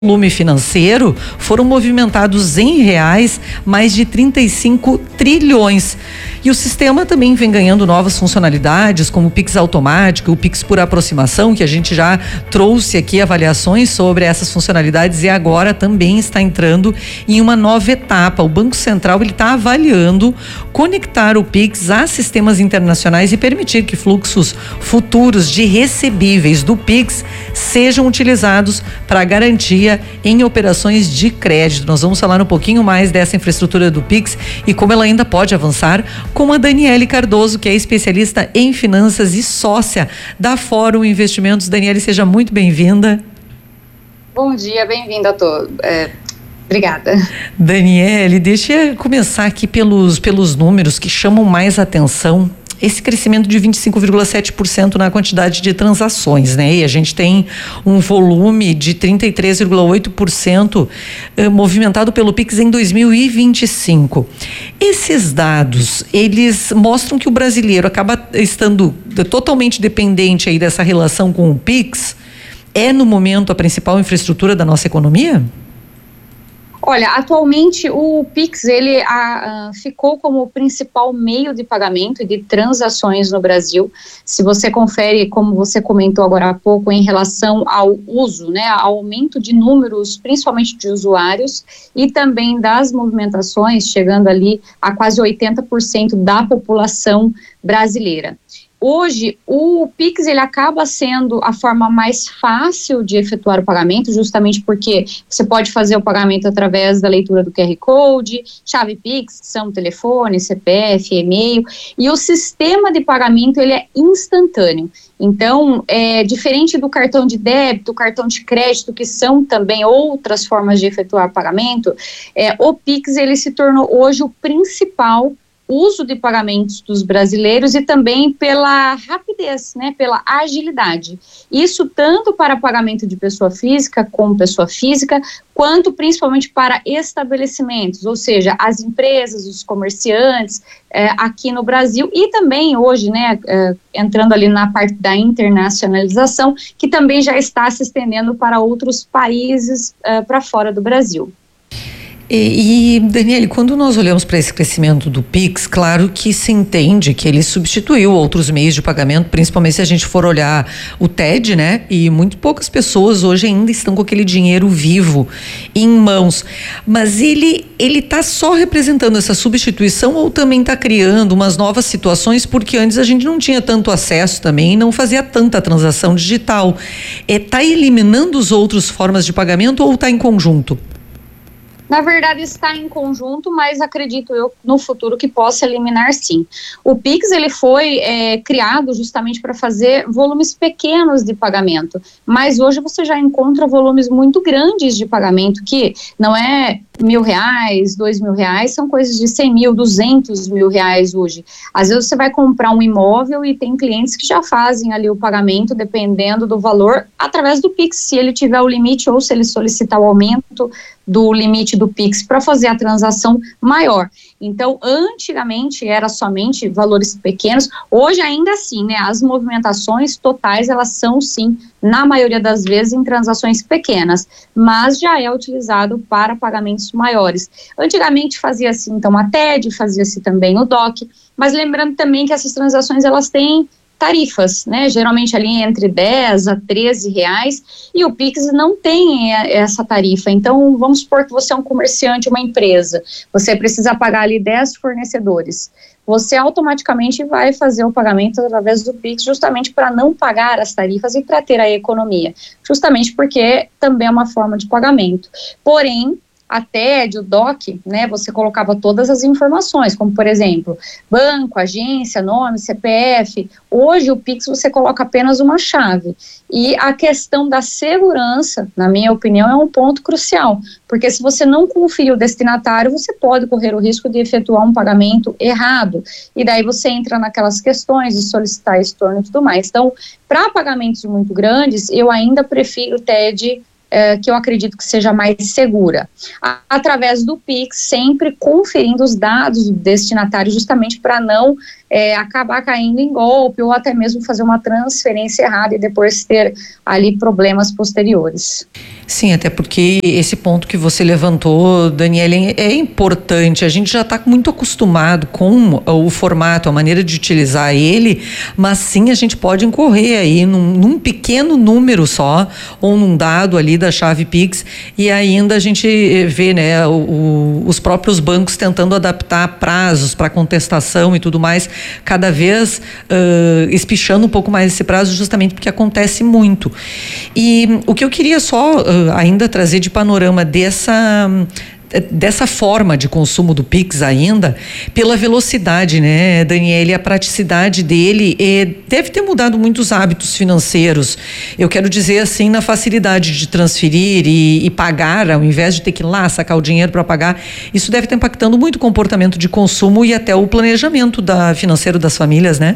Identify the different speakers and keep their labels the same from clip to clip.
Speaker 1: volume financeiro, foram movimentados em reais mais de 35 trilhões. E o sistema também vem ganhando novas funcionalidades, como o Pix automático, o Pix por aproximação, que a gente já trouxe aqui avaliações sobre essas funcionalidades e agora também está entrando em uma nova etapa. O Banco Central está avaliando conectar o Pix a sistemas internacionais e permitir que fluxos futuros de recebíveis do Pix sejam utilizados para garantia em operações de crédito. Nós vamos falar um pouquinho mais dessa infraestrutura do Pix e como ela ainda pode avançar com a Daniele Cardoso, que é especialista em finanças e sócia da Fórum Investimentos. Daniele, seja muito bem-vinda.
Speaker 2: Bom dia, bem-vinda a todos. Obrigada.
Speaker 1: Daniele, deixa eu começar aqui pelos números que chamam mais atenção. Esse crescimento de 25,7% na quantidade de transações, né? E a gente tem um volume de 33,8% movimentado pelo Pix em 2025. Esses dados, eles mostram que o brasileiro acaba estando totalmente dependente aí dessa relação com o Pix. É, no momento, a principal infraestrutura da nossa economia?
Speaker 2: Olha, atualmente o Pix, ele ficou como o principal meio de pagamento e de transações no Brasil. Se você confere, como você comentou agora há pouco, em relação ao uso, né, ao aumento de números, principalmente de usuários, e também das movimentações, chegando ali a quase 80% da população brasileira. Hoje, o Pix, ele acaba sendo a forma mais fácil de efetuar o pagamento, justamente porque você pode fazer o pagamento através da leitura do QR Code, chave Pix, que são telefone, CPF, e-mail, e o sistema de pagamento, ele é instantâneo. Então, diferente do cartão de débito, cartão de crédito, que são também outras formas de efetuar pagamento, o Pix, ele se tornou hoje o principal uso de pagamentos dos brasileiros e também pela rapidez, né, pela agilidade. Isso tanto para pagamento de pessoa física como pessoa física, quanto principalmente para estabelecimentos, ou seja, as empresas, os comerciantes aqui no Brasil e também hoje, né, entrando ali na parte da internacionalização, que também já está se estendendo para outros países para fora do Brasil.
Speaker 1: E Daniele, quando nós olhamos para esse crescimento do Pix, claro que se entende que ele substituiu outros meios de pagamento, principalmente se a gente for olhar o TED, né? E muito poucas pessoas hoje ainda estão com aquele dinheiro vivo em mãos. Mas ele está só representando essa substituição ou também está criando umas novas situações, porque antes a gente não tinha tanto acesso também e não fazia tanta transação digital. Está eliminando as outras formas de pagamento ou está em conjunto?
Speaker 2: Na verdade está em conjunto, mas acredito eu no futuro que possa eliminar sim. O Pix, ele foi criado justamente para fazer volumes pequenos de pagamento, mas hoje você já encontra volumes muito grandes de pagamento, que não é R$1.000, R$2.000, são coisas de 100 mil, 200 mil reais hoje. Às vezes você vai comprar um imóvel e tem clientes que já fazem ali o pagamento, dependendo do valor, através do Pix, se ele tiver o limite ou se ele solicitar o aumento do limite do Pix para fazer a transação maior. Então, antigamente era somente valores pequenos, hoje ainda assim, né, as movimentações totais, elas são sim, na maioria das vezes, em transações pequenas, mas já é utilizado para pagamentos maiores. Antigamente fazia-se então a TED, fazia-se também o DOC, mas lembrando também que essas transações, elas têm tarifas, né, geralmente ali entre 10 a 13 reais, e o Pix não tem essa tarifa. Então, vamos supor que você é um comerciante, uma empresa, você precisa pagar ali 10 fornecedores, você automaticamente vai fazer o pagamento através do Pix, justamente para não pagar as tarifas e para ter a economia, justamente porque também é uma forma de pagamento. Porém, a TED, o DOC, né, você colocava todas as informações, como por exemplo, banco, agência, nome, CPF. Hoje o Pix você coloca apenas uma chave. E a questão da segurança, na minha opinião, é um ponto crucial, porque se você não confia o destinatário, você pode correr o risco de efetuar um pagamento errado, e daí você entra naquelas questões de solicitar estorno e tudo mais. Então, para pagamentos muito grandes, eu ainda prefiro o TED que eu acredito que seja mais segura. Através do Pix, sempre conferindo os dados do destinatário, justamente para não acabar caindo em golpe ou até mesmo fazer uma transferência errada e depois ter ali problemas posteriores.
Speaker 1: Sim, até porque esse ponto que você levantou, Daniele, é importante. A gente já está muito acostumado com o formato, a maneira de utilizar ele, mas sim a gente pode incorrer aí num pequeno número só, ou num dado ali da chave Pix, e ainda a gente vê, né, os próprios bancos tentando adaptar prazos para contestação e tudo mais, cada vez espichando um pouco mais esse prazo, justamente porque acontece muito. E o que eu queria só ainda trazer de panorama dessa forma de consumo do Pix ainda, pela velocidade, né, Daniele, a praticidade dele deve ter mudado muitos hábitos financeiros. Eu quero dizer assim, na facilidade de transferir e pagar, ao invés de ter que ir lá sacar o dinheiro para pagar, isso deve estar impactando muito o comportamento de consumo e até o planejamento financeiro das famílias, né?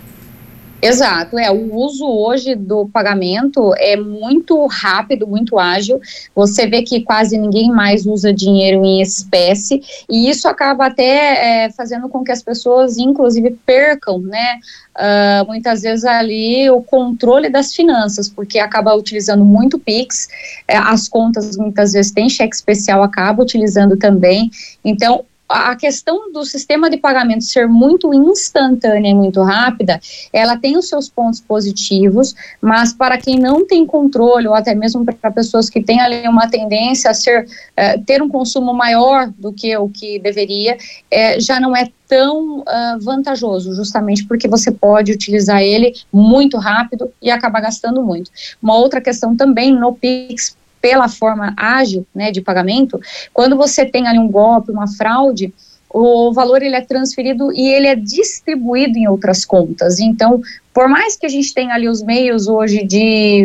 Speaker 2: Exato, o uso hoje do pagamento é muito rápido, muito ágil. Você vê que quase ninguém mais usa dinheiro em espécie, e isso acaba até fazendo com que as pessoas, inclusive, percam, né, muitas vezes ali o controle das finanças, porque acaba utilizando muito Pix, as contas muitas vezes têm cheque especial, acaba utilizando também. Então, a questão do sistema de pagamento ser muito instantânea e muito rápida, ela tem os seus pontos positivos, mas para quem não tem controle, ou até mesmo para pessoas que têm ali uma tendência a ter um consumo maior do que o que deveria, já não é tão vantajoso, justamente porque você pode utilizar ele muito rápido e acabar gastando muito. Uma outra questão também no Pix, pela forma ágil, né, de pagamento, quando você tem ali um golpe, uma fraude, o valor ele é transferido e ele é distribuído em outras contas. Então, por mais que a gente tenha ali os meios hoje de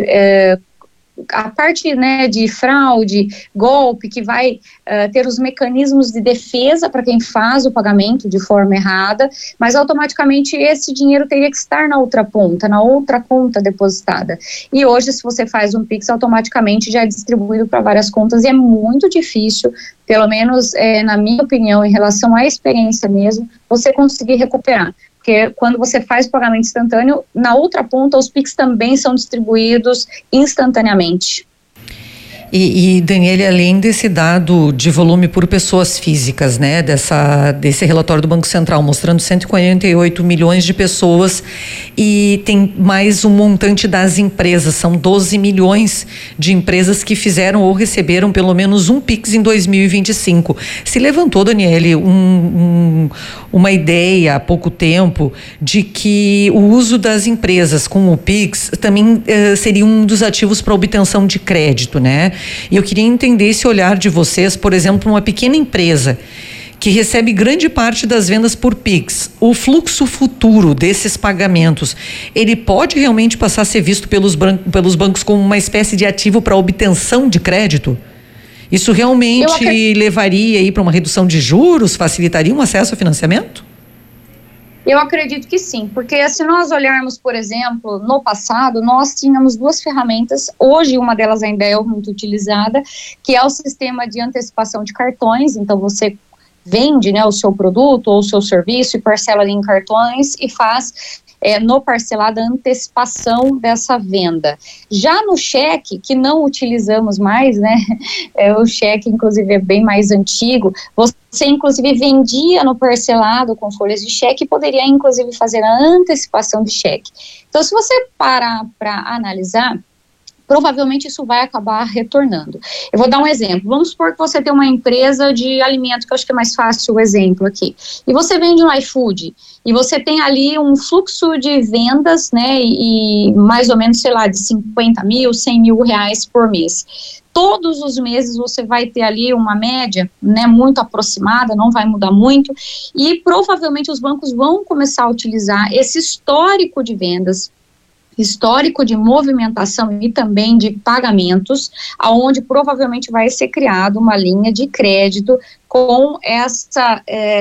Speaker 2: a parte, né, de fraude, golpe, que vai ter os mecanismos de defesa para quem faz o pagamento de forma errada, mas automaticamente esse dinheiro teria que estar na outra ponta, na outra conta depositada. E hoje, se você faz um Pix, automaticamente já é distribuído para várias contas, e é muito difícil, pelo menos na minha opinião, em relação à experiência mesmo, você conseguir recuperar. Porque quando você faz pagamento instantâneo, na outra ponta os Pix também são distribuídos instantaneamente.
Speaker 1: E Daniele, além desse dado de volume por pessoas físicas, né, desse relatório do Banco Central mostrando 148 milhões de pessoas, e tem mais um montante das empresas, são 12 milhões de empresas que fizeram ou receberam pelo menos um Pix em 2025. Se levantou, Daniele, uma ideia há pouco tempo de que o uso das empresas com o Pix também seria um dos ativos para obtenção de crédito, né? E eu queria entender esse olhar de vocês, por exemplo, uma pequena empresa que recebe grande parte das vendas por Pix, o fluxo futuro desses pagamentos, ele pode realmente passar a ser visto pelos bancos como uma espécie de ativo para obtenção de crédito? Isso realmente levaria aí para uma redução de juros, facilitaria um acesso ao financiamento?
Speaker 2: Eu acredito que sim, porque se nós olharmos, por exemplo, no passado, nós tínhamos duas ferramentas, hoje uma delas ainda é muito utilizada, que é o sistema de antecipação de cartões. Então você vende, né, o seu produto ou o seu serviço e parcela ali em cartões e faz no parcelado a antecipação dessa venda. Já no cheque, que não utilizamos mais, né, o cheque inclusive é bem mais antigo, você inclusive vendia no parcelado com folhas de cheque e poderia inclusive fazer a antecipação de cheque. Então, se você parar para analisar, provavelmente isso vai acabar retornando. Eu vou dar um exemplo. Vamos supor que você tem uma empresa de alimento, que eu acho que é mais fácil o exemplo aqui, e você vende no iFood, e você tem ali um fluxo de vendas, né, e mais ou menos, sei lá, de 50 mil, 100 mil reais por mês. Todos os meses você vai ter ali uma média, né, muito aproximada, não vai mudar muito, e provavelmente os bancos vão começar a utilizar esse histórico de vendas, histórico de movimentação e também de pagamentos, aonde provavelmente vai ser criado uma linha de crédito com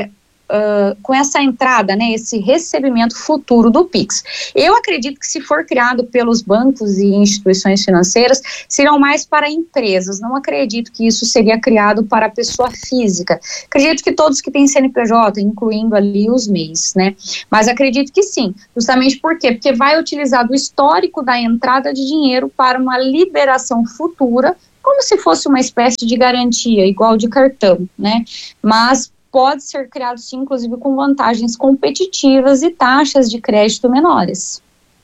Speaker 2: com essa entrada, né, esse recebimento futuro do Pix? Eu acredito que se for criado pelos bancos e instituições financeiras, serão mais para empresas. Não acredito que isso seria criado para a pessoa física. Acredito que todos que têm CNPJ, incluindo ali os MEIs, né? Mas acredito que sim. Justamente por quê? Porque vai utilizar do histórico da entrada de dinheiro para uma liberação futura, como se fosse uma espécie de garantia, igual de cartão, né? Mas pode ser criado sim, inclusive com vantagens competitivas e taxas de crédito menores.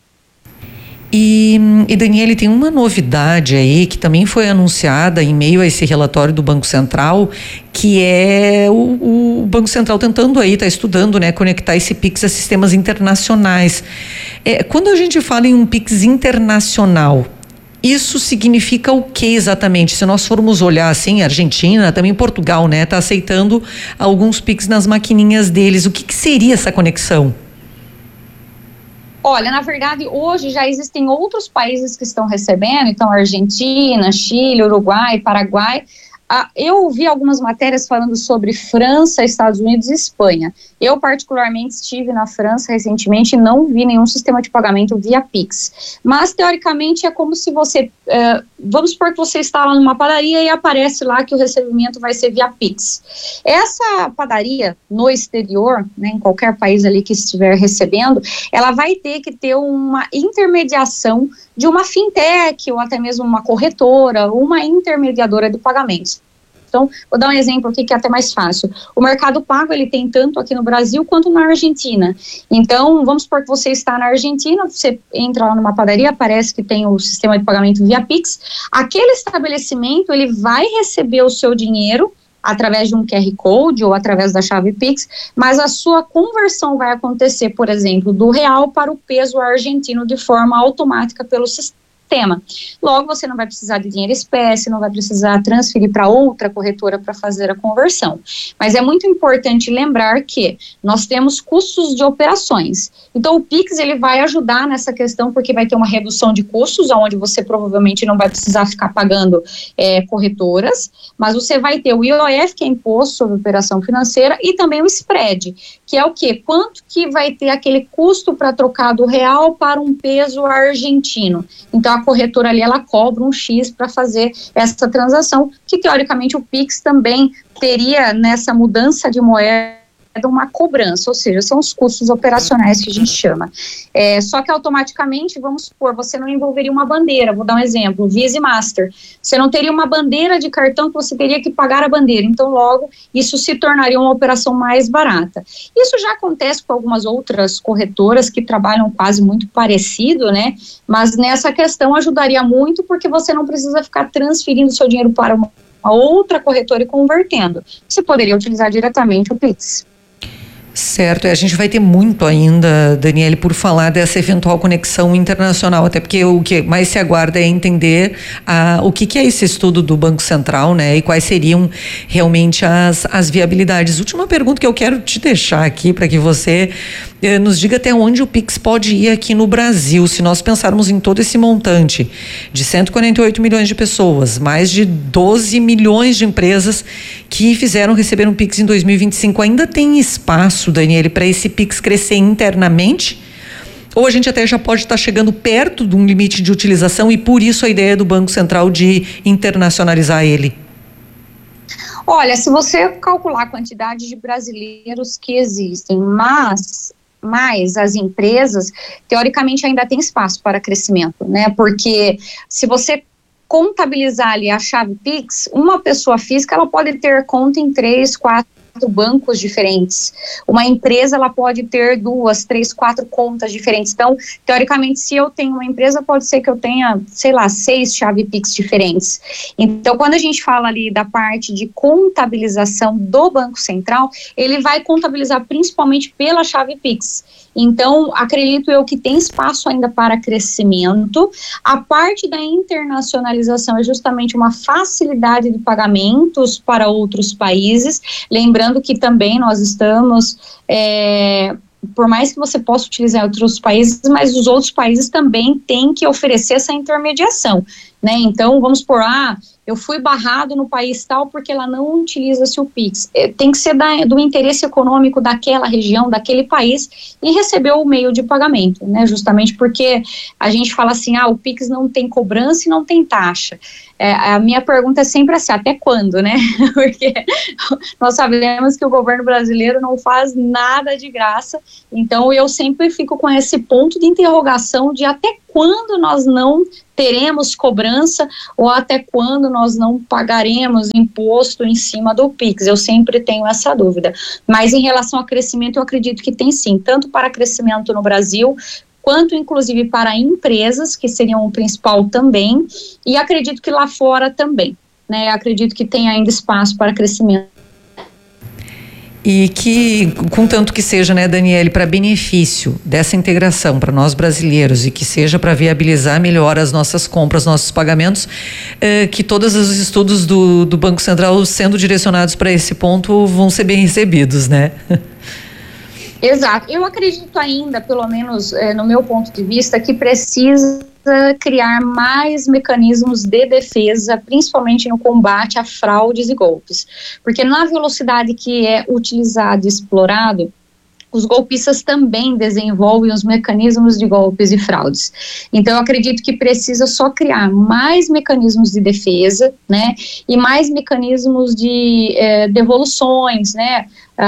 Speaker 1: E Daniele, tem uma novidade aí que também foi anunciada em meio a esse relatório do Banco Central, que é o Banco Central tentando aí, está estudando, né, conectar esse Pix a sistemas internacionais. Quando a gente fala em um Pix internacional, isso significa o que exatamente? Se nós formos olhar assim, a Argentina, também Portugal, né, está aceitando alguns Pix nas maquininhas deles. O que seria essa conexão?
Speaker 2: Olha, na verdade, hoje já existem outros países que estão recebendo, então Argentina, Chile, Uruguai, Paraguai. Eu ouvi algumas matérias falando sobre França, Estados Unidos e Espanha. Eu, particularmente, estive na França recentemente e não vi nenhum sistema de pagamento via Pix. Mas, teoricamente, é como se você... vamos supor que você está lá numa padaria e aparece lá que o recebimento vai ser via Pix. Essa padaria, no exterior, né, em qualquer país ali que estiver recebendo, ela vai ter que ter uma intermediação de uma fintech ou até mesmo uma corretora ou uma intermediadora de pagamentos. Então, vou dar um exemplo aqui que é até mais fácil. O Mercado Pago, ele tem tanto aqui no Brasil quanto na Argentina. Então, vamos supor que você está na Argentina, você entra lá numa padaria, aparece que tem o sistema de pagamento via Pix. Aquele estabelecimento, ele vai receber o seu dinheiro através de um QR Code ou através da chave Pix, mas a sua conversão vai acontecer, por exemplo, do real para o peso argentino de forma automática pelo sistema. Logo, você não vai precisar de dinheiro espécie, não vai precisar transferir para outra corretora para fazer a conversão. Mas é muito importante lembrar que nós temos custos de operações. Então, o Pix, ele vai ajudar nessa questão, porque vai ter uma redução de custos, onde você provavelmente não vai precisar ficar pagando corretoras, mas você vai ter o IOF, que é Imposto sobre Operação Financeira, e também o spread, que é o quê? Quanto que vai ter aquele custo para trocar do real para um peso argentino. Então, a corretora ali, ela cobra um X para fazer essa transação, que teoricamente o Pix também teria nessa mudança de moeda uma cobrança, ou seja, são os custos operacionais que a gente chama. Só que automaticamente, vamos supor, você não envolveria uma bandeira, vou dar um exemplo, Visa e Master. Você não teria uma bandeira de cartão que você teria que pagar a bandeira, então logo isso se tornaria uma operação mais barata. Isso já acontece com algumas outras corretoras que trabalham quase muito parecido, né? Mas nessa questão ajudaria muito porque você não precisa ficar transferindo seu dinheiro para uma outra corretora e convertendo. Você poderia utilizar diretamente o Pix.
Speaker 1: Certo, a gente vai ter muito ainda, Daniele, por falar dessa eventual conexão internacional, até porque o que mais se aguarda é entender o que é esse estudo do Banco Central, né, e quais seriam realmente as viabilidades. Última pergunta que eu quero te deixar aqui para que você nos diga até onde o Pix pode ir aqui no Brasil, se nós pensarmos em todo esse montante de 148 milhões de pessoas, mais de 12 milhões de empresas que receber um Pix em 2025. Ainda tem espaço, Daniele, para esse Pix crescer internamente? Ou a gente até já pode estar chegando perto de um limite de utilização e por isso a ideia do Banco Central de internacionalizar ele?
Speaker 2: Olha, se você calcular a quantidade de brasileiros que existem, mas as empresas, teoricamente, ainda tem espaço para crescimento, né? Porque se você contabilizar ali a chave Pix, uma pessoa física, ela pode ter conta em 3, 4 bancos diferentes. Uma empresa, ela pode ter 2, 3, 4 contas diferentes. Então, teoricamente, se eu tenho uma empresa, pode ser que eu tenha, 6 chave Pix diferentes. Então, quando a gente fala ali da parte de contabilização do Banco Central, ele vai contabilizar principalmente pela chave Pix. Então, acredito eu que tem espaço ainda para crescimento. A parte da internacionalização é justamente uma facilidade de pagamentos para outros países. Lembrando que também nós estamos, por mais que você possa utilizar em outros países, mas os outros países também têm que oferecer essa intermediação, né? Então, vamos supor, eu fui barrado no país tal porque ela não utiliza-se o Pix. Tem que ser do interesse econômico daquela região, daquele país, e receber o meio de pagamento, né? Justamente porque a gente fala assim, o Pix não tem cobrança e não tem taxa. A minha pergunta é sempre assim, até quando, né? Porque nós sabemos que o governo brasileiro não faz nada de graça, então eu sempre fico com esse ponto de interrogação de até quando nós não teremos cobrança ou até quando nós não pagaremos imposto em cima do Pix. Eu sempre tenho essa dúvida. Mas em relação ao crescimento, eu acredito que tem sim, tanto para crescimento no Brasil, quanto inclusive para empresas, que seriam o principal também, e acredito que lá fora também, né? Acredito que tem ainda espaço para crescimento.
Speaker 1: E que, contanto que seja, né, Daniele, para benefício dessa integração para nós brasileiros e que seja para viabilizar melhor as nossas compras, nossos pagamentos, que todos os estudos do Banco Central sendo direcionados para esse ponto vão ser bem recebidos, né?
Speaker 2: Exato. Eu acredito ainda, pelo menos no meu ponto de vista, que precisa criar mais mecanismos de defesa, principalmente no combate a fraudes e golpes. Porque na velocidade que é utilizado e explorado, os golpistas também desenvolvem os mecanismos de golpes e fraudes. Então, eu acredito que precisa só criar mais mecanismos de defesa, né, e mais mecanismos de devoluções, né.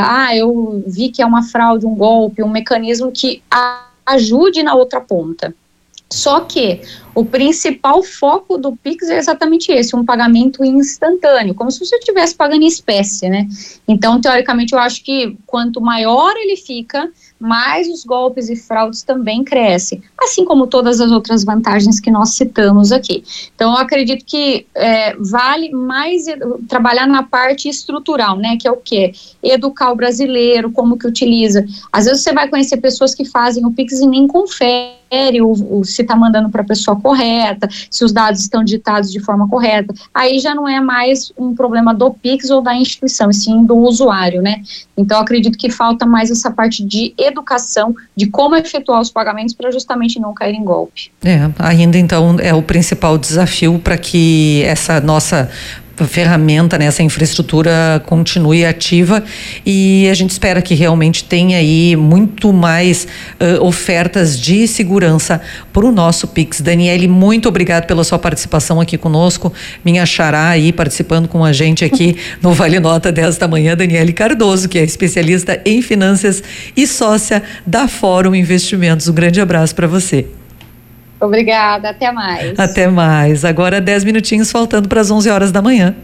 Speaker 2: Eu vi que é uma fraude, um golpe, um mecanismo que ajude na outra ponta. Só que o principal foco do Pix é exatamente esse, um pagamento instantâneo, como se você estivesse pagando em espécie, né? Então, teoricamente, eu acho que quanto maior ele fica, mais os golpes e fraudes também crescem, assim como todas as outras vantagens que nós citamos aqui. Então, eu acredito que vale mais trabalhar na parte estrutural, né? Que é o quê? Educar o brasileiro, como que utiliza. Às vezes você vai conhecer pessoas que fazem o Pix e nem confere se está mandando para a pessoa correta, se os dados estão digitados de forma correta. Aí já não é mais um problema do Pix ou da instituição, e sim do usuário, né? Então, eu acredito que falta mais essa parte de educação, de como efetuar os pagamentos para justamente não cair em golpe.
Speaker 1: Ainda então é o principal desafio para que essa nossa ferramenta, né, essa infraestrutura continue ativa, e a gente espera que realmente tenha aí muito mais ofertas de segurança para o nosso Pix. Daniele, muito obrigado pela sua participação aqui conosco, minha xará aí participando com a gente aqui no Vale Nota desta manhã, Daniele Cardoso, que é especialista em finanças e sócia da Fórum Investimentos. Um grande abraço para você.
Speaker 2: Obrigada, até mais.
Speaker 1: Até mais. Agora 10 minutinhos faltando para as 11 horas da manhã.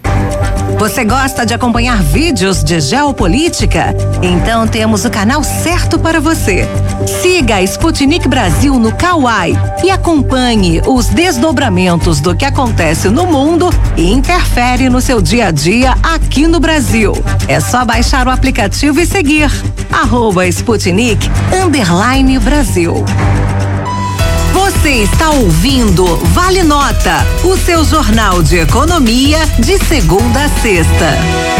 Speaker 3: Você gosta de acompanhar vídeos de geopolítica? Então temos o canal certo para você. Siga a Sputnik Brasil no Kawai e acompanhe os desdobramentos do que acontece no mundo e interfere no seu dia a dia aqui no Brasil. É só baixar o aplicativo e seguir @Sputnik_Brasil. Você está ouvindo Vale Nota, o seu jornal de economia de segunda a sexta.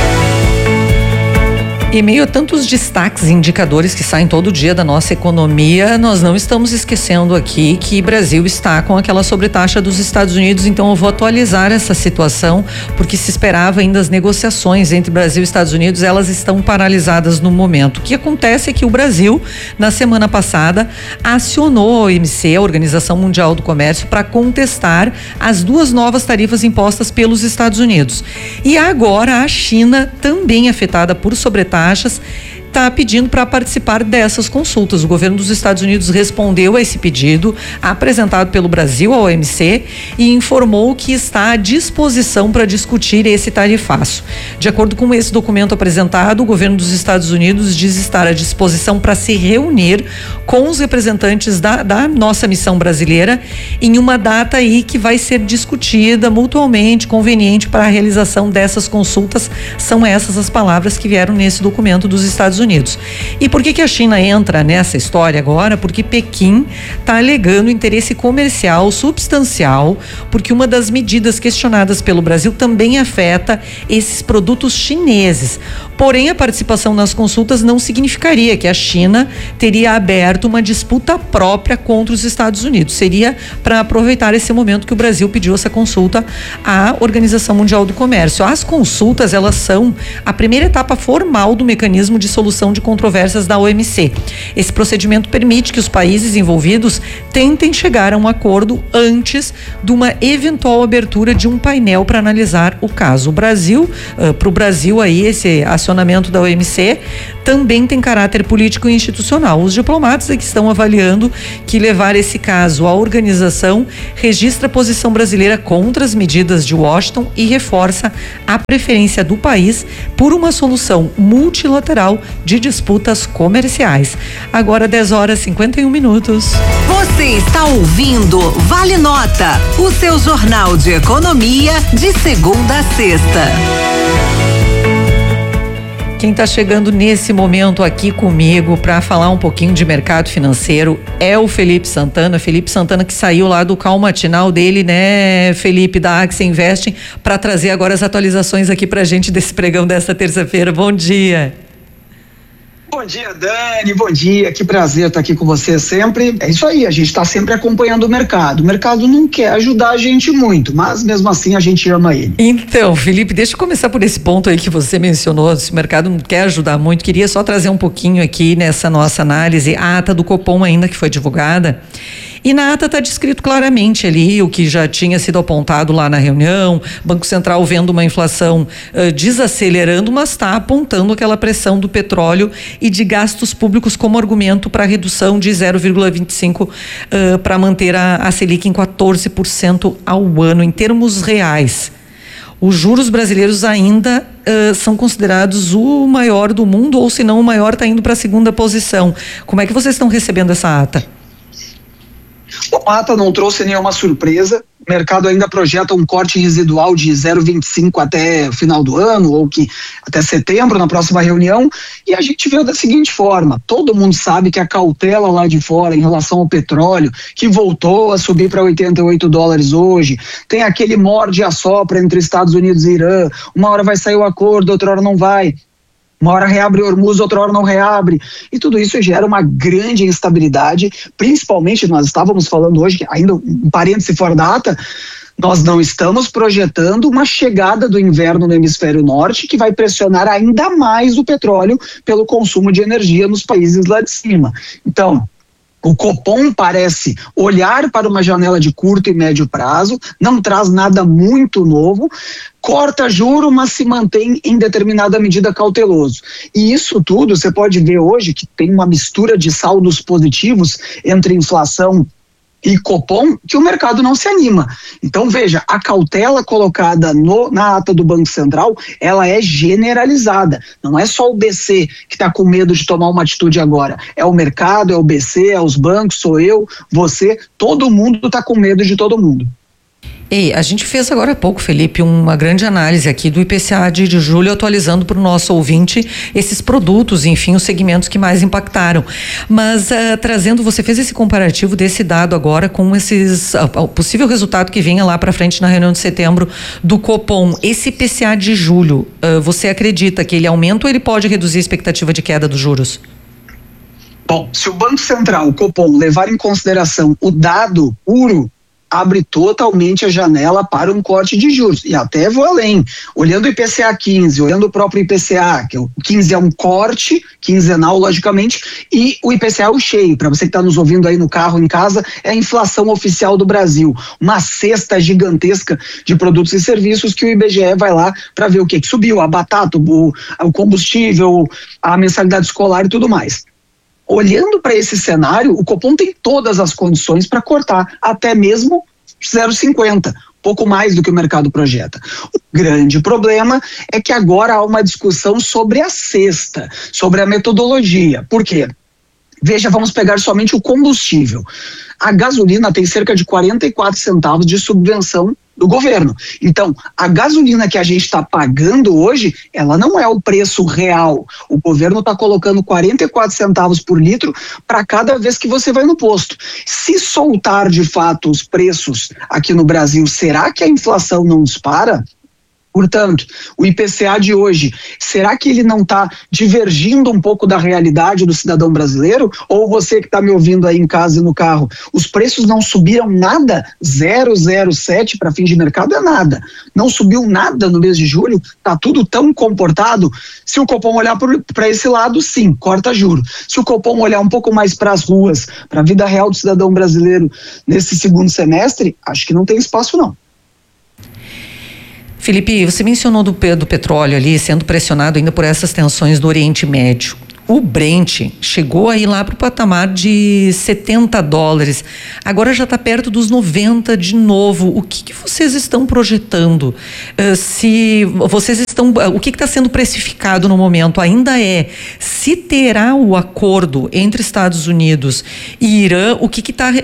Speaker 1: Em meio a tantos destaques e indicadores que saem todo dia da nossa economia, nós não estamos esquecendo aqui que o Brasil está com aquela sobretaxa dos Estados Unidos. Então eu vou atualizar essa situação, porque se esperava ainda as negociações entre Brasil e Estados Unidos, elas estão paralisadas no momento. O que acontece é que o Brasil, na semana passada, acionou a OMC, a Organização Mundial do Comércio, para contestar as duas novas tarifas impostas pelos Estados Unidos. E agora a China, também afetada por sobretaxa, está pedindo para participar dessas consultas. O governo dos Estados Unidos respondeu a esse pedido apresentado pelo Brasil à OMC e informou que está à disposição para discutir esse tarifaço. De acordo com esse documento apresentado, o governo dos Estados Unidos diz estar à disposição para se reunir com os representantes da nossa missão brasileira em uma data aí que vai ser discutida mutuamente, conveniente para a realização dessas consultas. São essas as palavras que vieram nesse documento dos Estados Unidos. Unidos. E por que a China entra nessa história agora? Porque Pequim está alegando interesse comercial substancial, porque uma das medidas questionadas pelo Brasil também afeta esses produtos chineses. Porém, a participação nas consultas não significaria que a China teria aberto uma disputa própria contra os Estados Unidos. Seria para aproveitar esse momento que o Brasil pediu essa consulta à Organização Mundial do Comércio. As consultas, elas são a primeira etapa formal do mecanismo de solução de controvérsias da OMC. Esse procedimento permite que os países envolvidos tentem chegar a um acordo antes de uma eventual abertura de um painel para analisar o caso. Para o Brasil aí, esse acionamento da OMC também tem caráter político e institucional. Os diplomatas é que estão avaliando que levar esse caso à organização registra a posição brasileira contra as medidas de Washington e reforça a preferência do país por uma solução multilateral de disputas comerciais. Agora 10h51.
Speaker 3: Você está ouvindo Vale Nota, o seu jornal de economia de segunda a sexta.
Speaker 1: Quem está chegando nesse momento aqui comigo para falar um pouquinho de mercado financeiro é o Felipe Santana. Felipe Santana, que saiu lá do call matinal dele, né, Felipe, da Axia Investing, para trazer agora as atualizações aqui para a gente desse pregão desta terça-feira. Bom dia.
Speaker 4: Bom dia, Dani, bom dia, que prazer estar aqui com você sempre. É isso aí, a gente está sempre acompanhando o mercado não quer ajudar a gente muito, mas mesmo assim a gente ama ele.
Speaker 1: Então, Felipe, deixa eu começar por esse ponto aí que você mencionou, se o mercado não quer ajudar muito, queria só trazer um pouquinho aqui nessa nossa análise, a ata do Copom ainda que foi divulgada. E na ata está descrito claramente ali o que já tinha sido apontado lá na reunião, Banco Central vendo uma inflação desacelerando, mas está apontando aquela pressão do petróleo e de gastos públicos como argumento para a redução de 0,25 para manter a Selic em 14% ao ano, em termos reais. Os juros brasileiros ainda são considerados o maior do mundo, ou se não o maior, está indo para a segunda posição. Como é que vocês estão recebendo essa ata?
Speaker 4: A ata não trouxe nenhuma surpresa, o mercado ainda projeta um corte residual de 0,25 até o final do ano, ou que até setembro, na próxima reunião, e a gente vê da seguinte forma: todo mundo sabe que a cautela lá de fora em relação ao petróleo, que voltou a subir para $88 hoje, tem aquele morde e assopra entre Estados Unidos e Irã, uma hora vai sair o acordo, outra hora não vai. Uma hora reabre Hormuz, outra hora não reabre. E tudo isso gera uma grande instabilidade, principalmente, nós estávamos falando hoje, ainda um parêntese fora da ata, nós não estamos projetando uma chegada do inverno no hemisfério norte que vai pressionar ainda mais o petróleo pelo consumo de energia nos países lá de cima. Então, o Copom parece olhar para uma janela de curto e médio prazo, não traz nada muito novo, corta juro, mas se mantém em determinada medida cauteloso. E isso tudo você pode ver hoje que tem uma mistura de saldos positivos entre inflação e Copom, que o mercado não se anima. Então veja, a cautela colocada na ata do Banco Central, ela é generalizada, não é só o BC que está com medo de tomar uma atitude agora, é o mercado, é o BC, é os bancos, sou eu, você, todo mundo está com medo de todo mundo.
Speaker 1: Ei, a gente fez agora há pouco, Felipe, uma grande análise aqui do IPCA de julho, atualizando para o nosso ouvinte esses produtos, enfim, os segmentos que mais impactaram. Mas trazendo, você fez esse comparativo desse dado agora com o possível resultado que venha lá para frente na reunião de setembro do Copom. Esse IPCA de julho, você acredita que ele aumenta ou ele pode reduzir a expectativa de queda dos juros?
Speaker 4: Bom, se o Banco Central, o Copom, levar em consideração o dado puro, abre totalmente a janela para um corte de juros. E até vou além, olhando o IPCA 15, olhando o próprio IPCA, que o 15 é um corte quinzenal, logicamente, e o IPCA é o cheio, para você que está nos ouvindo aí no carro, em casa, é a inflação oficial do Brasil, uma cesta gigantesca de produtos e serviços que o IBGE vai lá para ver o que subiu, a batata, o combustível, a mensalidade escolar e tudo mais. Olhando para esse cenário, o Copom tem todas as condições para cortar até mesmo 0,50, pouco mais do que o mercado projeta. O grande problema é que agora há uma discussão sobre a cesta, sobre a metodologia. Por quê? Veja, vamos pegar somente o combustível. A gasolina tem cerca de 44 centavos de subvenção do governo. Então, a gasolina que a gente está pagando hoje, ela não é o preço real. O governo está colocando 44 centavos por litro para cada vez que você vai no posto. Se soltar de fato os preços aqui no Brasil, será que a inflação não dispara? Portanto, o IPCA de hoje, será que ele não está divergindo um pouco da realidade do cidadão brasileiro? Ou você que está me ouvindo aí em casa e no carro, os preços não subiram nada? 0,07 para fim de mercado é nada. Não subiu nada no mês de julho, está tudo tão comportado. Se o Copom olhar para esse lado, sim, corta juro. Se o Copom olhar um pouco mais para as ruas, para a vida real do cidadão brasileiro nesse segundo semestre, acho que não tem espaço não.
Speaker 1: Felipe, você mencionou do petróleo ali sendo pressionado ainda por essas tensões do Oriente Médio. O Brent chegou aí lá para o patamar de $70. Agora já está perto dos 90 de novo. O que vocês estão projetando? O que está sendo precificado no momento? Ainda se terá o acordo entre Estados Unidos e Irã? O que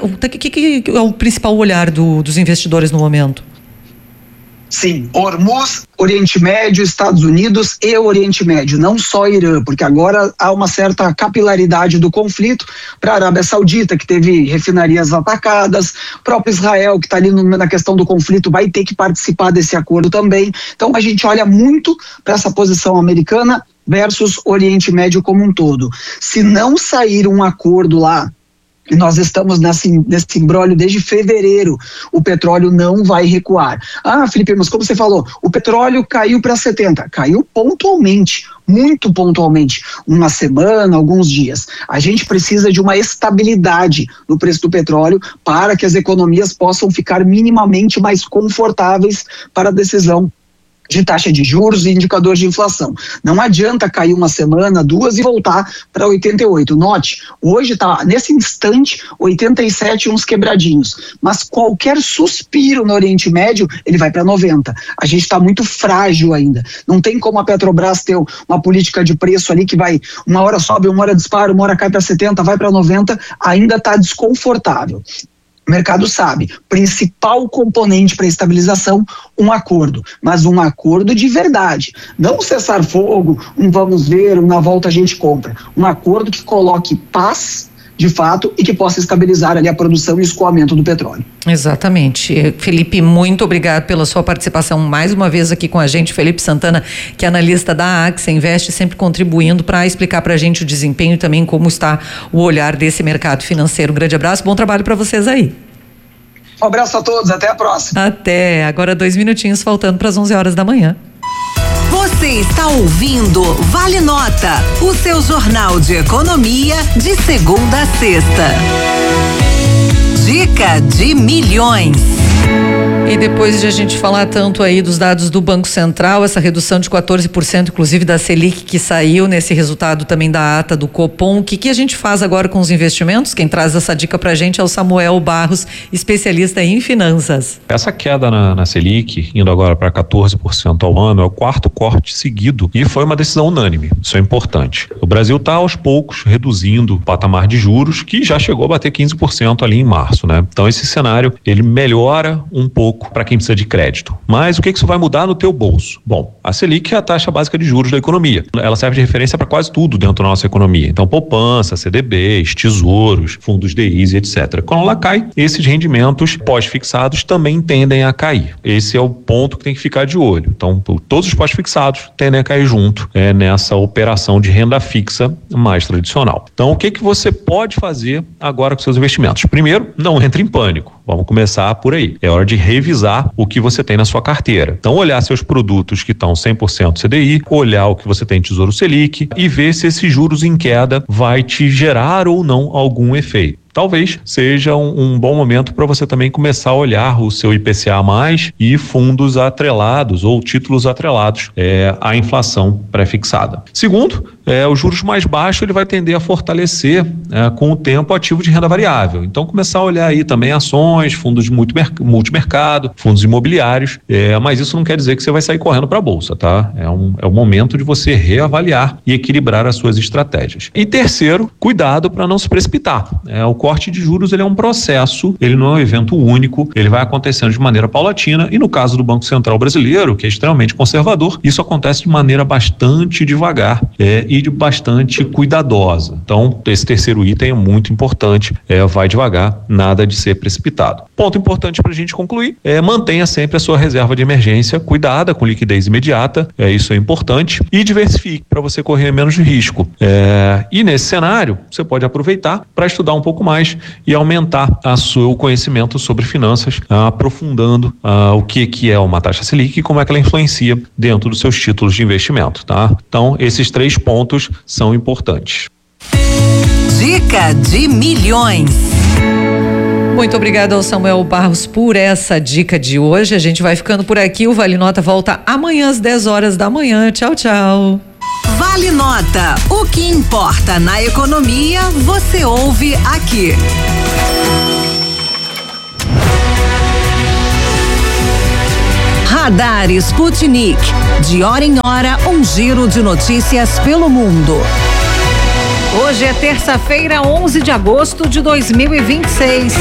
Speaker 1: é o principal olhar dos investidores no momento?
Speaker 4: Sim, Hormuz, Oriente Médio, Estados Unidos e Oriente Médio, não só Irã, porque agora há uma certa capilaridade do conflito para a Arábia Saudita, que teve refinarias atacadas, próprio Israel, que está ali na questão do conflito, vai ter que participar desse acordo também. Então a gente olha muito para essa posição americana versus Oriente Médio como um todo. Se não sair um acordo lá, e nós estamos nesse imbróglio desde fevereiro, o petróleo não vai recuar. Ah, Felipe, mas como você falou, o petróleo caiu para 70, caiu pontualmente, muito pontualmente, uma semana, alguns dias. A gente precisa de uma estabilidade no preço do petróleo para que as economias possam ficar minimamente mais confortáveis para a decisão de taxa de juros e indicador de inflação. Não adianta cair uma semana, duas e voltar para 88. Note, hoje está nesse instante 87 uns quebradinhos, mas qualquer suspiro no Oriente Médio, ele vai para 90. A gente está muito frágil ainda. Não tem como a Petrobras ter uma política de preço ali que vai, uma hora sobe, uma hora dispara, uma hora cai para 70, vai para 90, ainda está desconfortável. O mercado sabe, principal componente para estabilização, um acordo, mas um acordo de verdade, não um cessar fogo, vamos ver, na volta a gente compra, um acordo que coloque paz de fato e que possa estabilizar ali a produção e o escoamento do petróleo.
Speaker 1: Exatamente. Felipe, muito obrigado pela sua participação mais uma vez aqui com a gente. Felipe Santana, que é analista da AXA Invest, sempre contribuindo para explicar para a gente o desempenho e também como está o olhar desse mercado financeiro. Um grande abraço, bom trabalho para vocês aí.
Speaker 4: Um abraço a todos, até a próxima.
Speaker 1: Até, agora 2 minutinhos faltando para as 11 horas da manhã.
Speaker 3: Você está ouvindo Vale Nota, o seu jornal de economia de segunda a sexta. Dica de milhões.
Speaker 1: E depois de a gente falar tanto aí dos dados do Banco Central, essa redução de 14%, inclusive da Selic, que saiu nesse resultado também da ata do Copom, o que a gente faz agora com os investimentos? Quem traz essa dica pra gente é o Samuel Barros, especialista em finanças.
Speaker 5: Essa queda na Selic, indo agora para 14% ao ano, é o 4º corte seguido e foi uma decisão unânime. Isso é importante. O Brasil está aos poucos reduzindo o patamar de juros, que já chegou a bater 15% ali em março, né? Então esse cenário, ele melhora um pouco para quem precisa de crédito. Mas o que isso vai mudar no teu bolso? Bom, a Selic é a taxa básica de juros da economia. Ela serve de referência para quase tudo dentro da nossa economia. Então, poupança, CDBs, tesouros, fundos DIs, etc. Quando ela cai, esses rendimentos pós-fixados também tendem a cair. Esse é o ponto que tem que ficar de olho. Então, todos os pós-fixados tendem a cair junto nessa operação de renda fixa mais tradicional. Então, o que você pode fazer agora com seus investimentos? Primeiro, não entre em pânico. Vamos começar por aí. É hora de revisar o que você tem na sua carteira. Então, olhar seus produtos que estão 100% CDI, olhar o que você tem em Tesouro Selic e ver se esses juros em queda vai te gerar ou não algum efeito. Talvez seja um bom momento para você também começar a olhar o seu IPCA+, e fundos atrelados ou títulos atrelados à inflação pré-fixada. Segundo, os juros mais baixos ele vai tender a fortalecer com o tempo ativo de renda variável. Então começar a olhar aí também ações, fundos de multimercado, fundos imobiliários, mas isso não quer dizer que você vai sair correndo para a bolsa, tá? É o momento de você reavaliar e equilibrar as suas estratégias. E terceiro, cuidado para não se precipitar. O corte de juros ele é um processo, ele não é um evento único, ele vai acontecendo de maneira paulatina e no caso do Banco Central brasileiro, que é extremamente conservador, isso acontece de maneira bastante devagar e de bastante cuidadosa. Então, esse terceiro item é muito importante, vai devagar, nada de ser precipitado. Ponto importante para a gente concluir, mantenha sempre a sua reserva de emergência cuidada, com liquidez imediata, isso é importante, e diversifique para você correr menos risco. E nesse cenário, você pode aproveitar para estudar um pouco mais e aumentar o seu conhecimento sobre finanças, aprofundando o que é uma taxa Selic e como é que ela influencia dentro dos seus títulos de investimento, tá? Então, esses 3 pontos são importantes.
Speaker 3: Dica de milhões.
Speaker 1: Muito obrigada ao Samuel Barros por essa dica de hoje. A gente vai ficando por aqui. O Vale Nota volta amanhã às 10 horas da manhã. Tchau, tchau.
Speaker 3: Vale Nota. O que importa na economia, você ouve aqui. Radar Sputnik. De hora em hora, um giro de notícias pelo mundo. Hoje é terça-feira, 11 de agosto de 2026.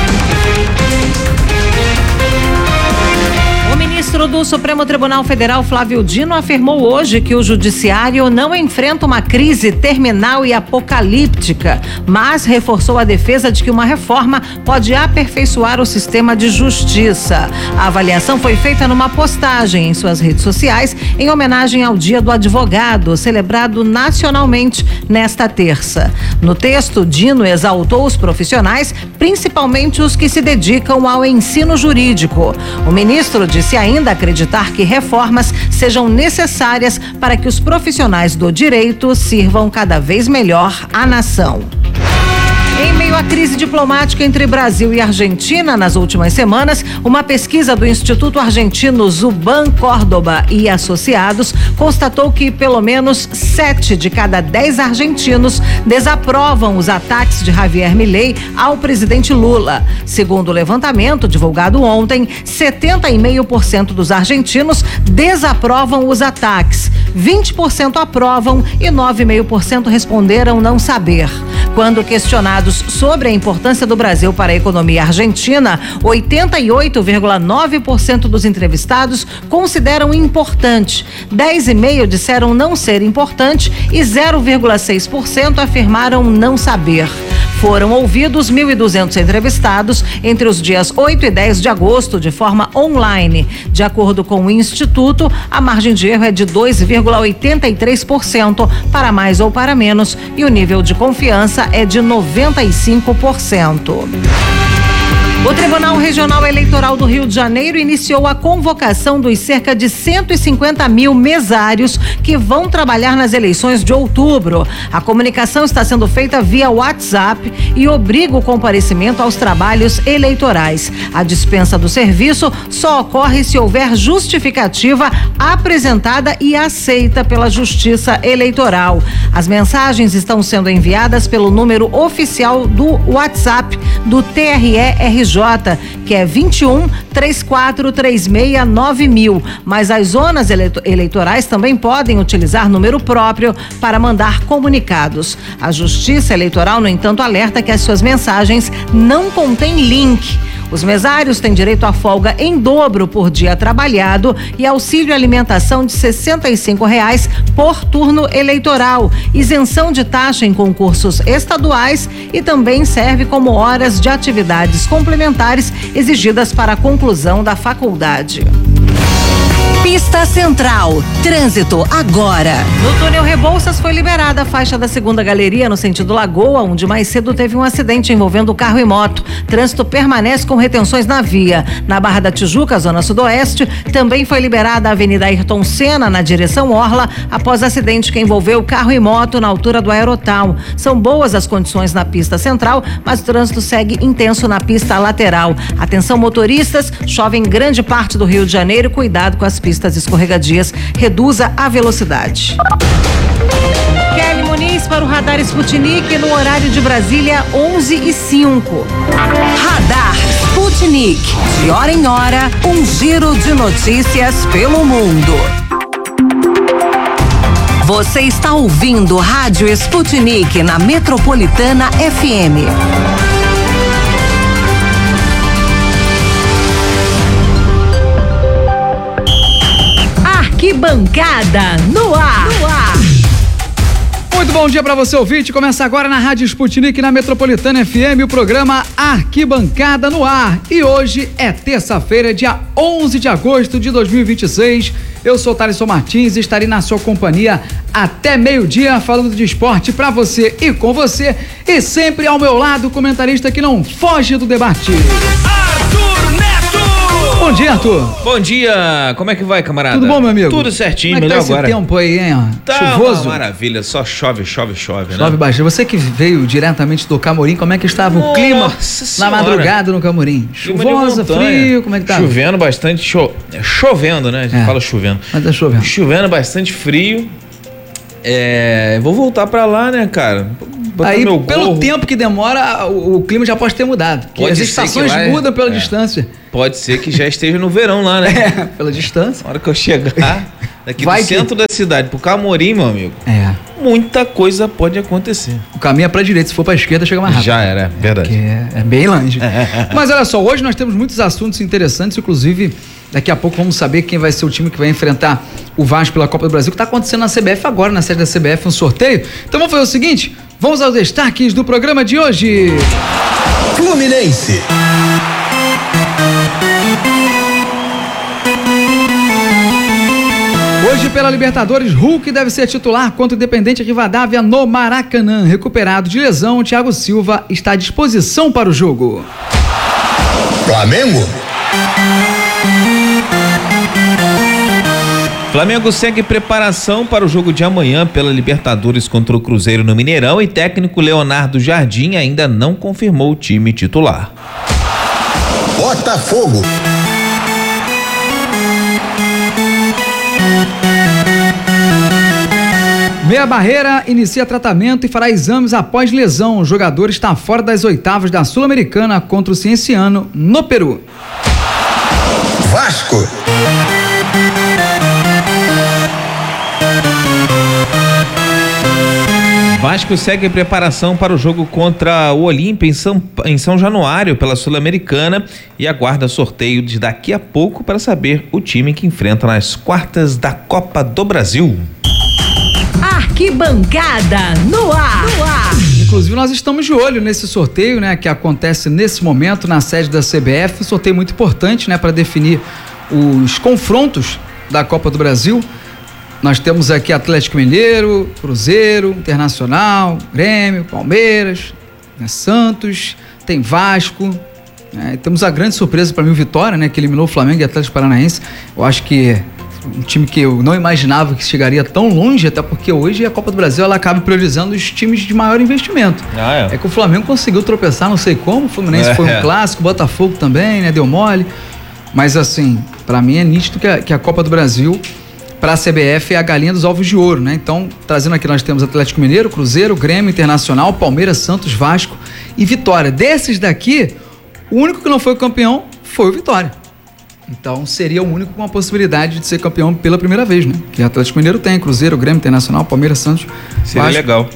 Speaker 3: O ministro do Supremo Tribunal Federal, Flávio Dino, afirmou hoje que o judiciário não enfrenta uma crise terminal e apocalíptica, mas reforçou a defesa de que uma reforma pode aperfeiçoar o sistema de justiça. A avaliação foi feita numa postagem em suas redes sociais em homenagem ao Dia do Advogado, celebrado nacionalmente nesta terça. No texto, Dino exaltou os profissionais, principalmente os que se dedicam ao ensino jurídico. O ministro disse ainda acreditar que reformas sejam necessárias para que os profissionais do direito sirvam cada vez melhor à nação. Em meio à crise diplomática entre Brasil e Argentina nas últimas semanas, uma pesquisa do Instituto Argentino Zuban Córdoba e Associados constatou que pelo menos 7 de cada 10 argentinos desaprovam os ataques de Javier Milei ao presidente Lula. Segundo o levantamento divulgado ontem, 70,5% dos argentinos desaprovam os ataques, 20% aprovam e 9,5% responderam não saber. Quando questionados sobre a importância do Brasil para a economia argentina, 88,9% dos entrevistados consideram importante, 10,5% disseram não ser importante e 0,6% afirmaram não saber. Foram ouvidos 1.200 entrevistados entre os dias 8 e 10 de agosto de forma online. De acordo com o Instituto, a margem de erro é de 2,83% para mais ou para menos e o nível de confiança é de 95%. O Tribunal Regional Eleitoral do Rio de Janeiro iniciou a convocação dos cerca de 150 mil mesários que vão trabalhar nas eleições de outubro. A comunicação está sendo feita via WhatsApp e obriga o comparecimento aos trabalhos eleitorais. A dispensa do serviço só ocorre se houver justificativa apresentada e aceita pela Justiça Eleitoral. As mensagens estão sendo enviadas pelo número oficial do WhatsApp do TRE-RJ, que é 21 34 36 9000, mas as zonas eleitorais também podem utilizar número próprio para mandar comunicados. A Justiça Eleitoral, no entanto, alerta que as suas mensagens não contêm link. Os mesários têm direito a folga em dobro por dia trabalhado e auxílio alimentação de R$65 por turno eleitoral, isenção de taxa em concursos estaduais e também serve como horas de atividades complementares exigidas para a conclusão da faculdade. Pista Central, trânsito agora. No túnel Rebouças foi liberada a faixa da segunda galeria no sentido Lagoa, onde mais cedo teve um acidente envolvendo carro e moto. Trânsito permanece com retenções na via. Na Barra da Tijuca, zona sudoeste, também foi liberada a Avenida Ayrton Senna na direção Orla, após acidente que envolveu carro e moto na altura do Aerotown. São boas as condições na pista central, mas o trânsito segue intenso na pista lateral. Atenção motoristas, chove em grande parte do Rio de Janeiro, cuidado com as pistas escorregadias, reduza a velocidade. Kelly Muniz para o Radar Sputnik no horário de Brasília, 11h05. Radar Sputnik, de hora em hora, um giro de notícias pelo mundo. Você está ouvindo Rádio Sputnik na Metropolitana FM. Arquibancada no ar.
Speaker 6: Muito bom dia para você, ouvinte. Começa agora na Rádio Sputnik, na Metropolitana FM, o programa Arquibancada no ar. E hoje é terça-feira, dia 11 de agosto de 2026. Eu sou Thaleson Martins e estarei na sua companhia até meio-dia, falando de esporte para você e com você. E sempre ao meu lado, o comentarista que não foge do debate.
Speaker 7: Arthur Neto!
Speaker 6: Bom dia, Arthur.
Speaker 7: Bom dia, como é que vai, camarada?
Speaker 6: Tudo bom, meu amigo?
Speaker 7: Tudo certinho,
Speaker 6: como é que
Speaker 7: melhor
Speaker 6: tá
Speaker 7: agora.
Speaker 6: esse tempo aí, hein?
Speaker 7: Tá
Speaker 6: chuvoso?
Speaker 7: uma maravilha, só chove, né?
Speaker 6: Chove bastante. Você que veio diretamente do Camorim, como é que estava o clima na madrugada no Camorim? Chuvosa, frio, como é que tá?
Speaker 7: Chovendo bastante, chovendo, né? A gente fala chovendo.
Speaker 6: Mas tá chovendo.
Speaker 7: Chovendo bastante frio. Vou voltar pra lá, né, cara?
Speaker 6: Aí, pelo tempo que demora, o clima já pode ter mudado. As estações mudam pela distância.
Speaker 7: Pode ser que já esteja no verão lá, né?
Speaker 6: Pela distância.
Speaker 7: Na hora que eu chegar daqui do centro da cidade pro Camorim, meu amigo, muita coisa pode acontecer.
Speaker 6: O caminho é pra direita, se for pra esquerda, chega mais rápido.
Speaker 7: Já era, verdade.
Speaker 6: É bem longe. Mas olha só, hoje nós temos muitos assuntos interessantes, inclusive daqui a pouco vamos saber quem vai ser o time que vai enfrentar o Vasco pela Copa do Brasil, que está acontecendo na CBF agora, na sede da CBF, um sorteio. Então vamos fazer o seguinte, vamos aos destaques do programa de hoje.
Speaker 8: Fluminense.
Speaker 6: Hoje pela Libertadores, Hulk deve ser titular contra o Independente Rivadavia no Maracanã. Recuperado de lesão, Thiago Silva está à disposição para o jogo.
Speaker 7: Flamengo segue preparação para o jogo de amanhã pela Libertadores contra o Cruzeiro no Mineirão e técnico Leonardo Jardim ainda não confirmou o time titular.
Speaker 8: Botafogo.
Speaker 6: Meia Barreira inicia tratamento e fará exames após lesão. O jogador está fora das oitavas da Sul-Americana contra o Cienciano no Peru.
Speaker 8: Vasco.
Speaker 7: Vasco segue preparação para o jogo contra o Olímpia em São Januário pela Sul-Americana e aguarda sorteio de daqui a pouco para saber o time que enfrenta nas quartas da Copa do Brasil.
Speaker 3: Arquibancada no ar.
Speaker 6: Inclusive nós estamos de olho nesse sorteio, né, que acontece nesse momento na sede da CBF, um sorteio muito importante, né, para definir os confrontos da Copa do Brasil. Nós temos aqui Atlético Mineiro, Cruzeiro, Internacional, Grêmio, Palmeiras, né, Santos, tem Vasco, né, temos a grande surpresa para mim o Vitória, né, que eliminou o Flamengo e Atlético Paranaense. Eu acho que um time que eu não imaginava que chegaria tão longe, até porque hoje a Copa do Brasil ela acaba priorizando os times de maior investimento. É que o Flamengo conseguiu tropeçar, não sei como, o Fluminense foi um clássico, o Botafogo também, né, deu mole, mas assim, para mim é nítido que a Copa do Brasil para a CBF é a galinha dos ovos de ouro, né? Então, trazendo aqui nós temos Atlético Mineiro, Cruzeiro, Grêmio, Internacional, Palmeiras, Santos, Vasco e Vitória. Desses daqui, o único que não foi campeão foi o Vitória. Então, seria o único com a possibilidade de ser campeão pela primeira vez, né? Que o Atlético Mineiro tem, Cruzeiro, Grêmio, Internacional, Palmeiras, Santos.
Speaker 7: Seria legal.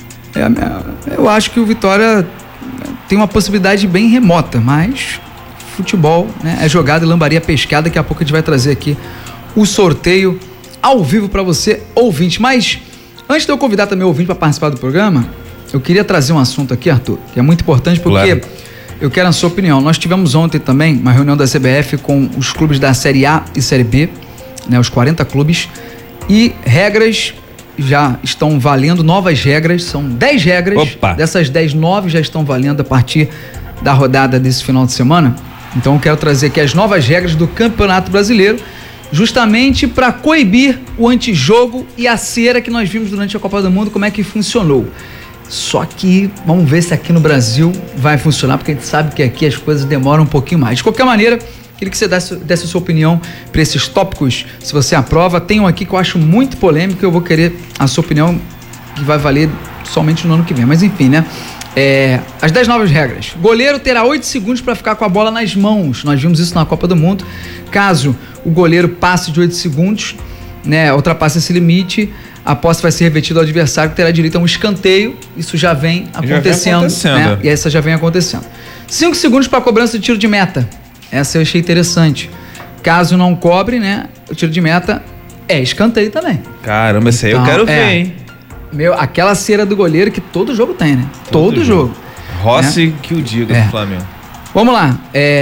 Speaker 6: Eu acho que o Vitória tem uma possibilidade bem remota, mas futebol, né, é jogada e lambaria pescada. Daqui a pouco a gente vai trazer aqui o sorteio ao vivo para você, ouvinte. Mas antes de eu convidar também o ouvinte para participar do programa, eu queria trazer um assunto aqui, Arthur, que é muito importante porque eu quero a sua opinião. Nós tivemos ontem também uma reunião da CBF com os clubes da Série A e Série B, né, os 40 clubes, e regras já estão valendo, novas regras, são 10 regras.
Speaker 7: Opa.
Speaker 6: Dessas 10, 9 já estão valendo a partir da rodada desse final de semana. Então eu quero trazer aqui as novas regras do Campeonato Brasileiro, justamente para coibir o antijogo e a cera que nós vimos durante a Copa do Mundo, como é que funcionou. Só que vamos ver se aqui no Brasil vai funcionar, porque a gente sabe que aqui as coisas demoram um pouquinho mais. De qualquer maneira, queria que você desse a sua opinião para esses tópicos, se você aprova. Tem um aqui que eu acho muito polêmico, eu vou querer a sua opinião, que vai valer somente no ano que vem. Mas enfim, né? As 10 novas regras. Goleiro terá 8 segundos para ficar com a bola nas mãos. Nós vimos isso na Copa do Mundo. Caso o goleiro passe de 8 segundos, né, ultrapasse esse limite, a posse vai ser revertida ao adversário, que terá direito a um escanteio. Isso já vem acontecendo. Né? E essa já vem acontecendo. 5 segundos para a cobrança de tiro de meta. Essa eu achei interessante. Caso não cobre, né, o tiro de meta, é escanteio também.
Speaker 7: Caramba, esse aí eu
Speaker 6: Então,
Speaker 7: quero ver, hein?
Speaker 6: Aquela cera do goleiro que todo jogo tem, né? Todo jogo.
Speaker 7: Rossi que o diga do Flamengo.
Speaker 6: Vamos lá.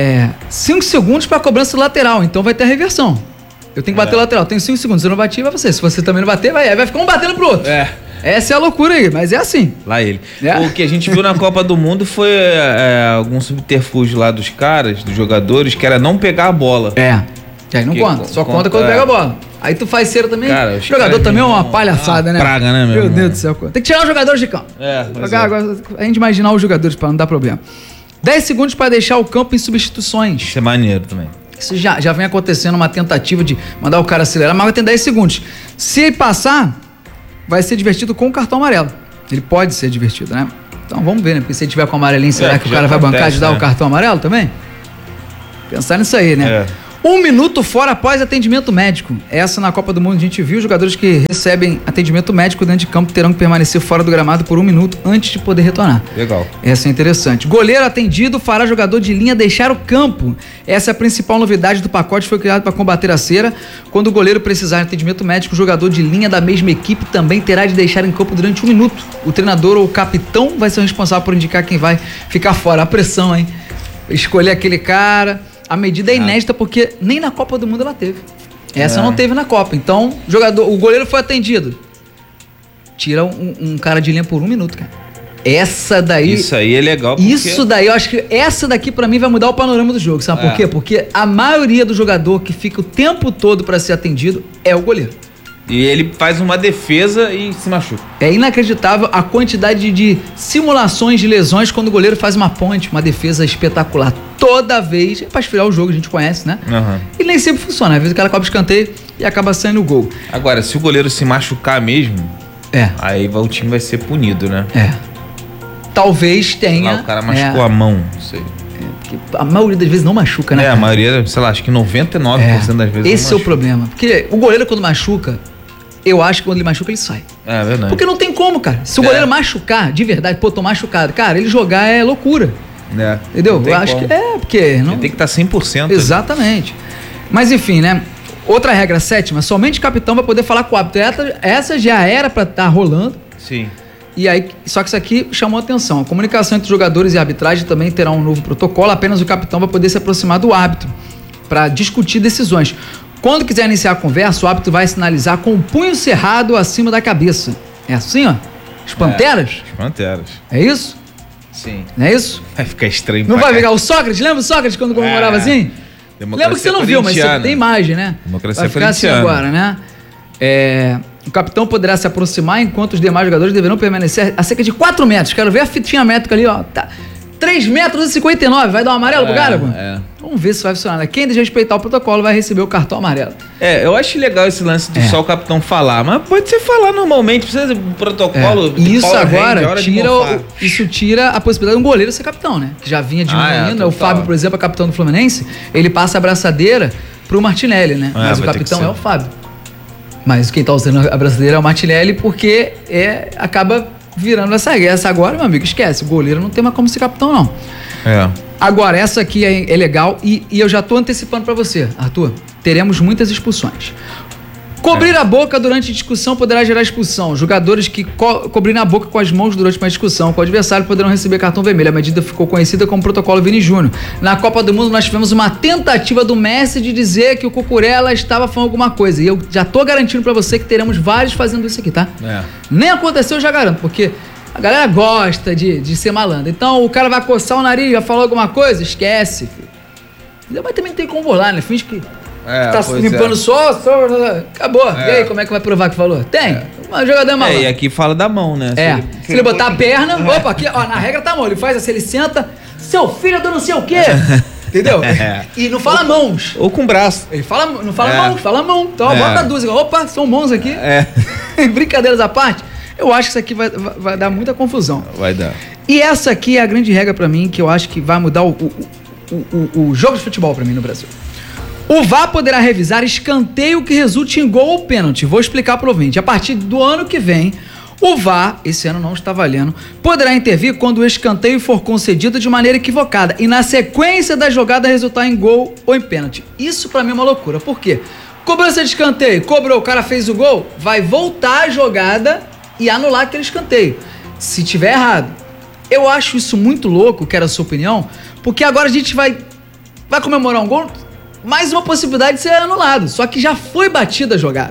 Speaker 6: 5 segundos para cobrança lateral, então vai ter a reversão. Eu tenho que bater lateral, tenho 5 segundos. Se eu não bati, vai você. Se você também não bater, vai ficar um batendo pro outro. Essa é a loucura aí, mas é assim.
Speaker 7: Lá ele. O que a gente viu na Copa do Mundo foi algum subterfúgio lá dos caras, dos jogadores, que era não pegar a bola.
Speaker 6: Que aí não conta. Só conta quando pega a bola. Aí tu faz cera também. Cara, o jogador também é uma palhaçada, né?
Speaker 7: Praga, né,
Speaker 6: meu Deus do céu. Tem que tirar os jogadores de campo. Agora, a gente imaginar os jogadores para não dar problema. 10 segundos para deixar o campo em substituições.
Speaker 7: Isso é maneiro também.
Speaker 6: Isso já vem acontecendo uma tentativa de mandar o cara acelerar, mas vai ter 10 segundos. Se ele passar, vai ser divertido com o cartão amarelo. Ele pode ser divertido, né? Então vamos ver, né? Porque se ele tiver com o amarelinho, será que o cara vai bancar de dar o cartão amarelo também? Pensar nisso aí, né? 1 minuto fora após atendimento médico. Essa na Copa do Mundo a gente viu. Jogadores que recebem atendimento médico dentro de campo terão que permanecer fora do gramado por 1 minuto antes de poder retornar.
Speaker 7: Legal.
Speaker 6: Essa é interessante. Goleiro atendido fará jogador de linha deixar o campo. Essa é a principal novidade do pacote, foi criado para combater a cera. Quando o goleiro precisar de atendimento médico, o jogador de linha da mesma equipe também terá de deixar em campo durante 1 minuto. O treinador ou o capitão vai ser o responsável por indicar quem vai ficar fora. A pressão, hein? Escolher aquele cara. A medida é inédita porque nem na Copa do Mundo ela teve. Essa não teve na Copa. Então, o goleiro foi atendido. Tira um cara de linha por 1 minuto, cara. Essa daí...
Speaker 7: Isso aí é legal porque...
Speaker 6: Isso daí, eu acho que essa daqui pra mim vai mudar o panorama do jogo. Sabe por quê? Porque a maioria do jogador que fica o tempo todo pra ser atendido é o goleiro.
Speaker 7: E ele faz uma defesa e se machuca.
Speaker 6: É inacreditável a quantidade de simulações de lesões quando o goleiro faz uma ponte, uma defesa espetacular. Toda vez, é pra esfriar o jogo, a gente conhece, né? E nem sempre funciona. Às vezes o cara cobra escanteio e acaba saindo o gol.
Speaker 7: Agora, se o goleiro se machucar mesmo, aí o time vai ser punido, né?
Speaker 6: Talvez tenha...
Speaker 7: Lá, o cara machucou a mão, não sei.
Speaker 6: A maioria das vezes não machuca, né?
Speaker 7: A maioria, sei lá, acho que 99% das vezes
Speaker 6: esse é o problema. Porque o goleiro quando machuca, eu acho que quando ele machuca, ele sai.
Speaker 7: É verdade.
Speaker 6: Porque não tem como, cara. Se o goleiro machucar, de verdade, tô machucado, cara, ele jogar é loucura. Entendeu? Eu acho que porque... Não...
Speaker 7: Ele tem que estar 100%.
Speaker 6: Exatamente. Mas enfim, né? Outra regra, 7ª, somente o capitão vai poder falar com o árbitro. Essa já era pra estar rolando.
Speaker 7: Sim.
Speaker 6: E aí, só que isso aqui chamou atenção. A comunicação entre jogadores e arbitragem também terá um novo protocolo. Apenas o capitão vai poder se aproximar do árbitro para discutir decisões. Quando quiser iniciar a conversa, o árbitro vai sinalizar com o punho cerrado acima da cabeça. É assim, ó? As panteras?
Speaker 7: As panteras.
Speaker 6: É isso?
Speaker 7: Sim.
Speaker 6: Não é isso?
Speaker 7: Vai ficar estranho.
Speaker 6: Não vai pegar o Sócrates? Lembra o Sócrates quando comemorava assim? Lembra que você não viu, mas você tem imagem, né?
Speaker 7: Democracia
Speaker 6: vai ficar assim agora, né? O capitão poderá se aproximar enquanto os demais jogadores deverão permanecer a cerca de 4 metros. Quero ver a fitinha métrica ali, ó. Tá. 3 metros e 59. Vai dar um amarelo pro cara, pô? Vamos ver se vai funcionar. Quem desrespeitar o protocolo vai receber o cartão amarelo.
Speaker 7: Eu acho legal esse lance de só o capitão falar, mas pode ser falar normalmente, precisa de protocolo.
Speaker 6: Isso agora isso tira a possibilidade de um goleiro ser capitão, né? Que já vinha diminuindo. O Fábio, por exemplo, é capitão do Fluminense, ele passa a abraçadeira pro Martinelli, né? Mas o capitão é o Fábio. Mas quem tá usando a braçadeira é o Martinelli porque acaba virando essa regra. Essa agora, meu amigo, esquece. O goleiro não tem mais como ser capitão, não. Agora, essa aqui é legal e eu já tô antecipando pra você, Arthur. Teremos muitas expulsões. Cobrir a boca durante discussão poderá gerar expulsão. Jogadores que cobrirem a boca com as mãos durante uma discussão com o adversário poderão receber cartão vermelho. A medida ficou conhecida como protocolo Vini Júnior. Na Copa do Mundo nós tivemos uma tentativa do Messi de dizer que o Cucurella estava falando alguma coisa. E eu já tô garantindo pra você que teremos vários fazendo isso aqui, tá? Nem aconteceu, eu já garanto, porque a galera gosta de ser malandro. Então o cara vai coçar o nariz, vai falar alguma coisa, esquece, filho. Mas também não tem como burlar, né? Finge que tá limpando só, acabou. E aí, como é que vai provar que falou? Tem. O jogador é malandro.
Speaker 7: E aqui fala da mão, né?
Speaker 6: Se ele botar a perna, opa, aqui, ó, na regra tá a mão. Ele faz assim, ele senta, seu filho do não sei o quê. Entendeu? E não fala mãos.
Speaker 7: Ou com o braço.
Speaker 6: Ele fala, não fala mãos, fala mão. Então bota duas. Opa, são mãos aqui. Brincadeiras à parte. Eu acho que isso aqui vai dar muita confusão.
Speaker 7: Vai dar.
Speaker 6: E essa aqui é a grande regra pra mim, que eu acho que vai mudar o jogo de futebol pra mim no Brasil. O VAR poderá revisar escanteio que resulte em gol ou pênalti. Vou explicar para o ouvinte. A partir do ano que vem, o VAR, esse ano não está valendo, poderá intervir quando o escanteio for concedido de maneira equivocada e na sequência da jogada resultar em gol ou em pênalti. Isso para mim é uma loucura. Por quê? Cobrança de escanteio, cobrou, o cara fez o gol, vai voltar a jogada e anular aquele escanteio, se tiver errado. Eu acho isso muito louco, quero a sua opinião, porque agora a gente vai comemorar um gol, mais uma possibilidade de ser anulado, só que já foi batida a jogada.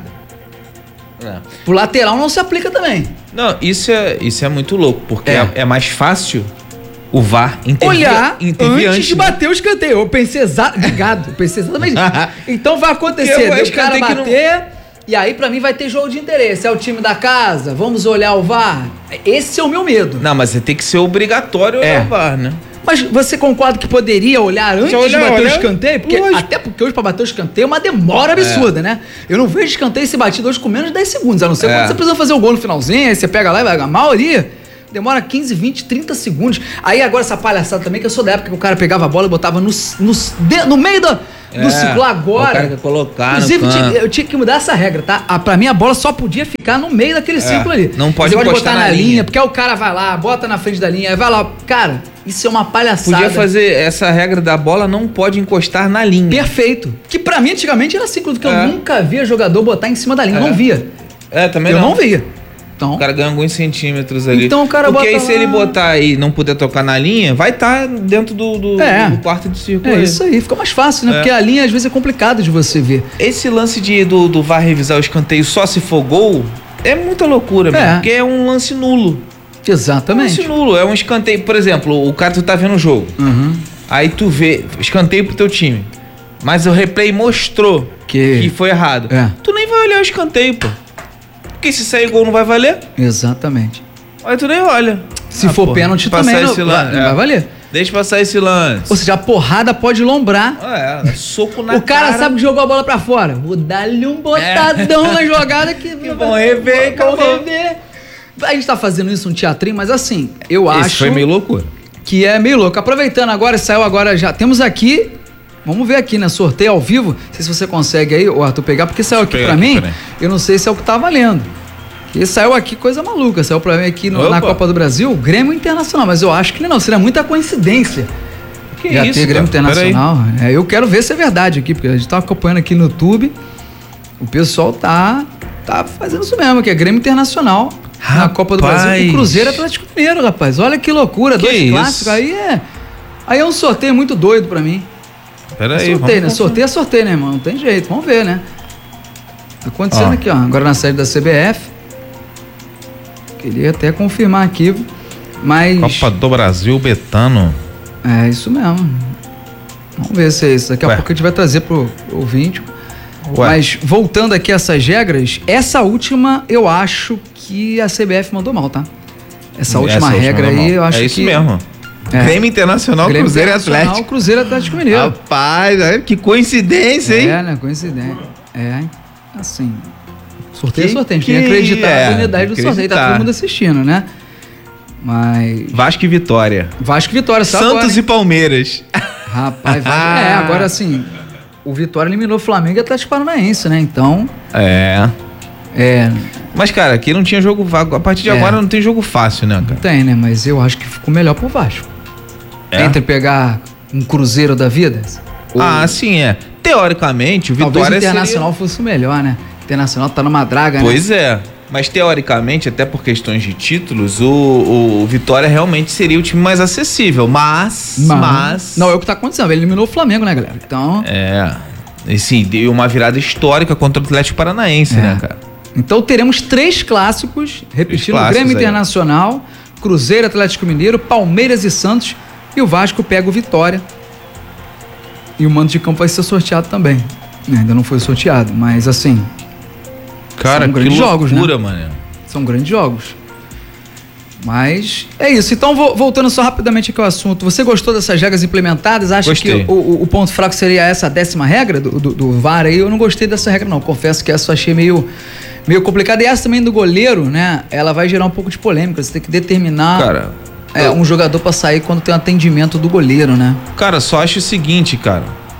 Speaker 6: Pro lateral não se aplica também.
Speaker 7: Não, isso é muito louco, porque é mais fácil o VAR
Speaker 6: olhar antes de bater o escanteio. Eu pensei exatamente isso. Então vai acontecer, o cara bater, e aí pra mim vai ter jogo de interesse. É o time da casa, vamos olhar o VAR. Esse é o meu medo.
Speaker 7: Não, mas tem que ser obrigatório olhar o VAR, né?
Speaker 6: Mas você concorda que poderia olhar antes de bater o escanteio? Até porque hoje pra bater o escanteio é uma demora absurda, né? Eu não vejo escanteio ser batido hoje com menos de 10 segundos, a não ser quando você precisa fazer o gol no finalzinho, aí você pega lá e vai. A maioria demora 15, 20, 30 segundos. Aí agora essa palhaçada também, que eu sou da época que o cara pegava a bola e botava no meio do ciclo agora.
Speaker 7: O cara que colocar
Speaker 6: inclusive, eu tinha que mudar essa regra, tá? Pra mim, a bola só podia ficar no meio daquele ciclo ali.
Speaker 7: Não pode
Speaker 6: botar na linha, porque aí o cara vai lá, bota na frente da linha, aí vai lá. Cara, isso é uma palhaçada.
Speaker 7: Podia fazer essa regra da bola, não pode encostar na linha.
Speaker 6: Perfeito. Que pra mim, antigamente, era ciclo, porque eu nunca via jogador botar em cima da linha. Eu não via.
Speaker 7: Também
Speaker 6: eu não via. Então,
Speaker 7: o cara ganha alguns centímetros ali.
Speaker 6: Então o cara
Speaker 7: porque
Speaker 6: bota
Speaker 7: aí se ele botar e não puder tocar na linha, vai estar dentro do quarto de círculo.
Speaker 6: Isso aí, fica mais fácil, né? Porque a linha às vezes é complicado de você ver.
Speaker 7: Esse lance do VAR revisar o escanteio só se for gol é muita loucura, mesmo, porque é um lance nulo.
Speaker 6: Exatamente.
Speaker 7: É um lance nulo, é um escanteio. Por exemplo, o cara, tu tá vendo o jogo, aí tu vê escanteio pro teu time, mas o replay mostrou que foi errado. Tu nem vai olhar o escanteio, pô. Porque se sair gol não vai valer?
Speaker 6: Exatamente.
Speaker 7: Aí tu nem olha.
Speaker 6: Se for pênalti também não vai valer.
Speaker 7: Deixa passar esse lance.
Speaker 6: Ou seja, a porrada pode lombrar.
Speaker 7: Soco na cara.
Speaker 6: O cara sabe que jogou a bola pra fora. Vou dar-lhe um botadão na jogada que
Speaker 7: vão rever,
Speaker 6: A gente tá fazendo isso, um teatrinho, mas assim, eu acho...
Speaker 7: Isso foi meio loucura.
Speaker 6: Que é meio louco. Aproveitando agora, saiu agora já. Temos aqui... Vamos ver aqui, né? Sorteio ao vivo. Não sei se você consegue aí, o Arthur, pegar, porque saiu aqui pra mim. Eu não sei se é o que tá valendo. E saiu aqui coisa maluca. Saiu pra mim aqui na Copa do Brasil, Grêmio Internacional. Mas eu acho que não. Seria muita coincidência.
Speaker 7: Que
Speaker 6: já
Speaker 7: isso,
Speaker 6: ter Grêmio Internacional. Eu quero ver se é verdade aqui, porque a gente tá acompanhando aqui no YouTube. O pessoal tá fazendo isso mesmo, que é Grêmio Internacional na Copa do Brasil. E Cruzeiro Atlético Mineiro, rapaz. Olha que loucura. Dois clássicos. Aí é um sorteio muito doido pra mim.
Speaker 7: Peraí,
Speaker 6: sorteio, né? Sorteio é sorteio, né, irmão? Não tem jeito, vamos ver, né? Tá acontecendo aqui, agora na sede da CBF. Queria até confirmar aqui, mas...
Speaker 7: Copa do Brasil, Betano.
Speaker 6: É, isso mesmo. Vamos ver se é isso. Daqui a pouco a gente vai trazer pro ouvinte. Mas, voltando aqui a essas regras, essa última, eu acho que a CBF mandou mal, tá? Essa última regra aí, eu acho que...
Speaker 7: É isso mesmo. Grêmio Internacional,
Speaker 6: Grêmio
Speaker 7: Cruzeiro
Speaker 6: Internacional,
Speaker 7: Atlético.
Speaker 6: Cruzeiro Atlético Mineiro.
Speaker 7: Rapaz, que coincidência, hein?
Speaker 6: Né? Coincidência. Assim. Sorteio é sorteio. A gente tem que acreditar na unidade do sorteio. Tá todo mundo assistindo, né? Mas...
Speaker 7: Vasco e Vitória.
Speaker 6: Só
Speaker 7: Santos
Speaker 6: agora,
Speaker 7: e Palmeiras.
Speaker 6: Rapaz, agora assim, o Vitória eliminou o Flamengo e Atlético Paranaense, né? Então...
Speaker 7: Mas, cara, aqui não tinha jogo vago. A partir de agora não tem jogo fácil, né, cara?
Speaker 6: Tem, né? Mas eu acho que ficou melhor pro Vasco. Entre pegar um Cruzeiro da vida.
Speaker 7: Sim, Teoricamente, o Vitória
Speaker 6: talvez o Internacional fosse o melhor, né? O Internacional tá numa draga,
Speaker 7: Pois é. Mas teoricamente, até por questões de títulos, o Vitória realmente seria o time mais acessível. Mas...
Speaker 6: Não, é o que tá acontecendo. Ele eliminou o Flamengo, né, galera? Então...
Speaker 7: E sim, deu uma virada histórica contra o Atlético Paranaense, né, cara?
Speaker 6: Então teremos 3 clássicos, repetindo, Grêmio Internacional, Cruzeiro, Atlético Mineiro, Palmeiras e Santos, e o Vasco pega o Vitória. E o mando de campo vai ser sorteado também. Ainda não foi sorteado, mas assim...
Speaker 7: Cara,
Speaker 6: são grandes jogos, né?
Speaker 7: Mano.
Speaker 6: São grandes jogos. Mas é isso. Então, voltando só rapidamente aqui ao assunto. Você gostou dessas regras implementadas? Acha que o ponto fraco seria essa 10ª regra do VAR aí? Eu não gostei dessa regra, não. Confesso que essa eu achei meio complicada. E essa também do goleiro, né? Ela vai gerar um pouco de polêmica. Você tem que determinar um jogador pra sair quando tem um atendimento do goleiro, né?
Speaker 7: Cara, só acho o seguinte, cara.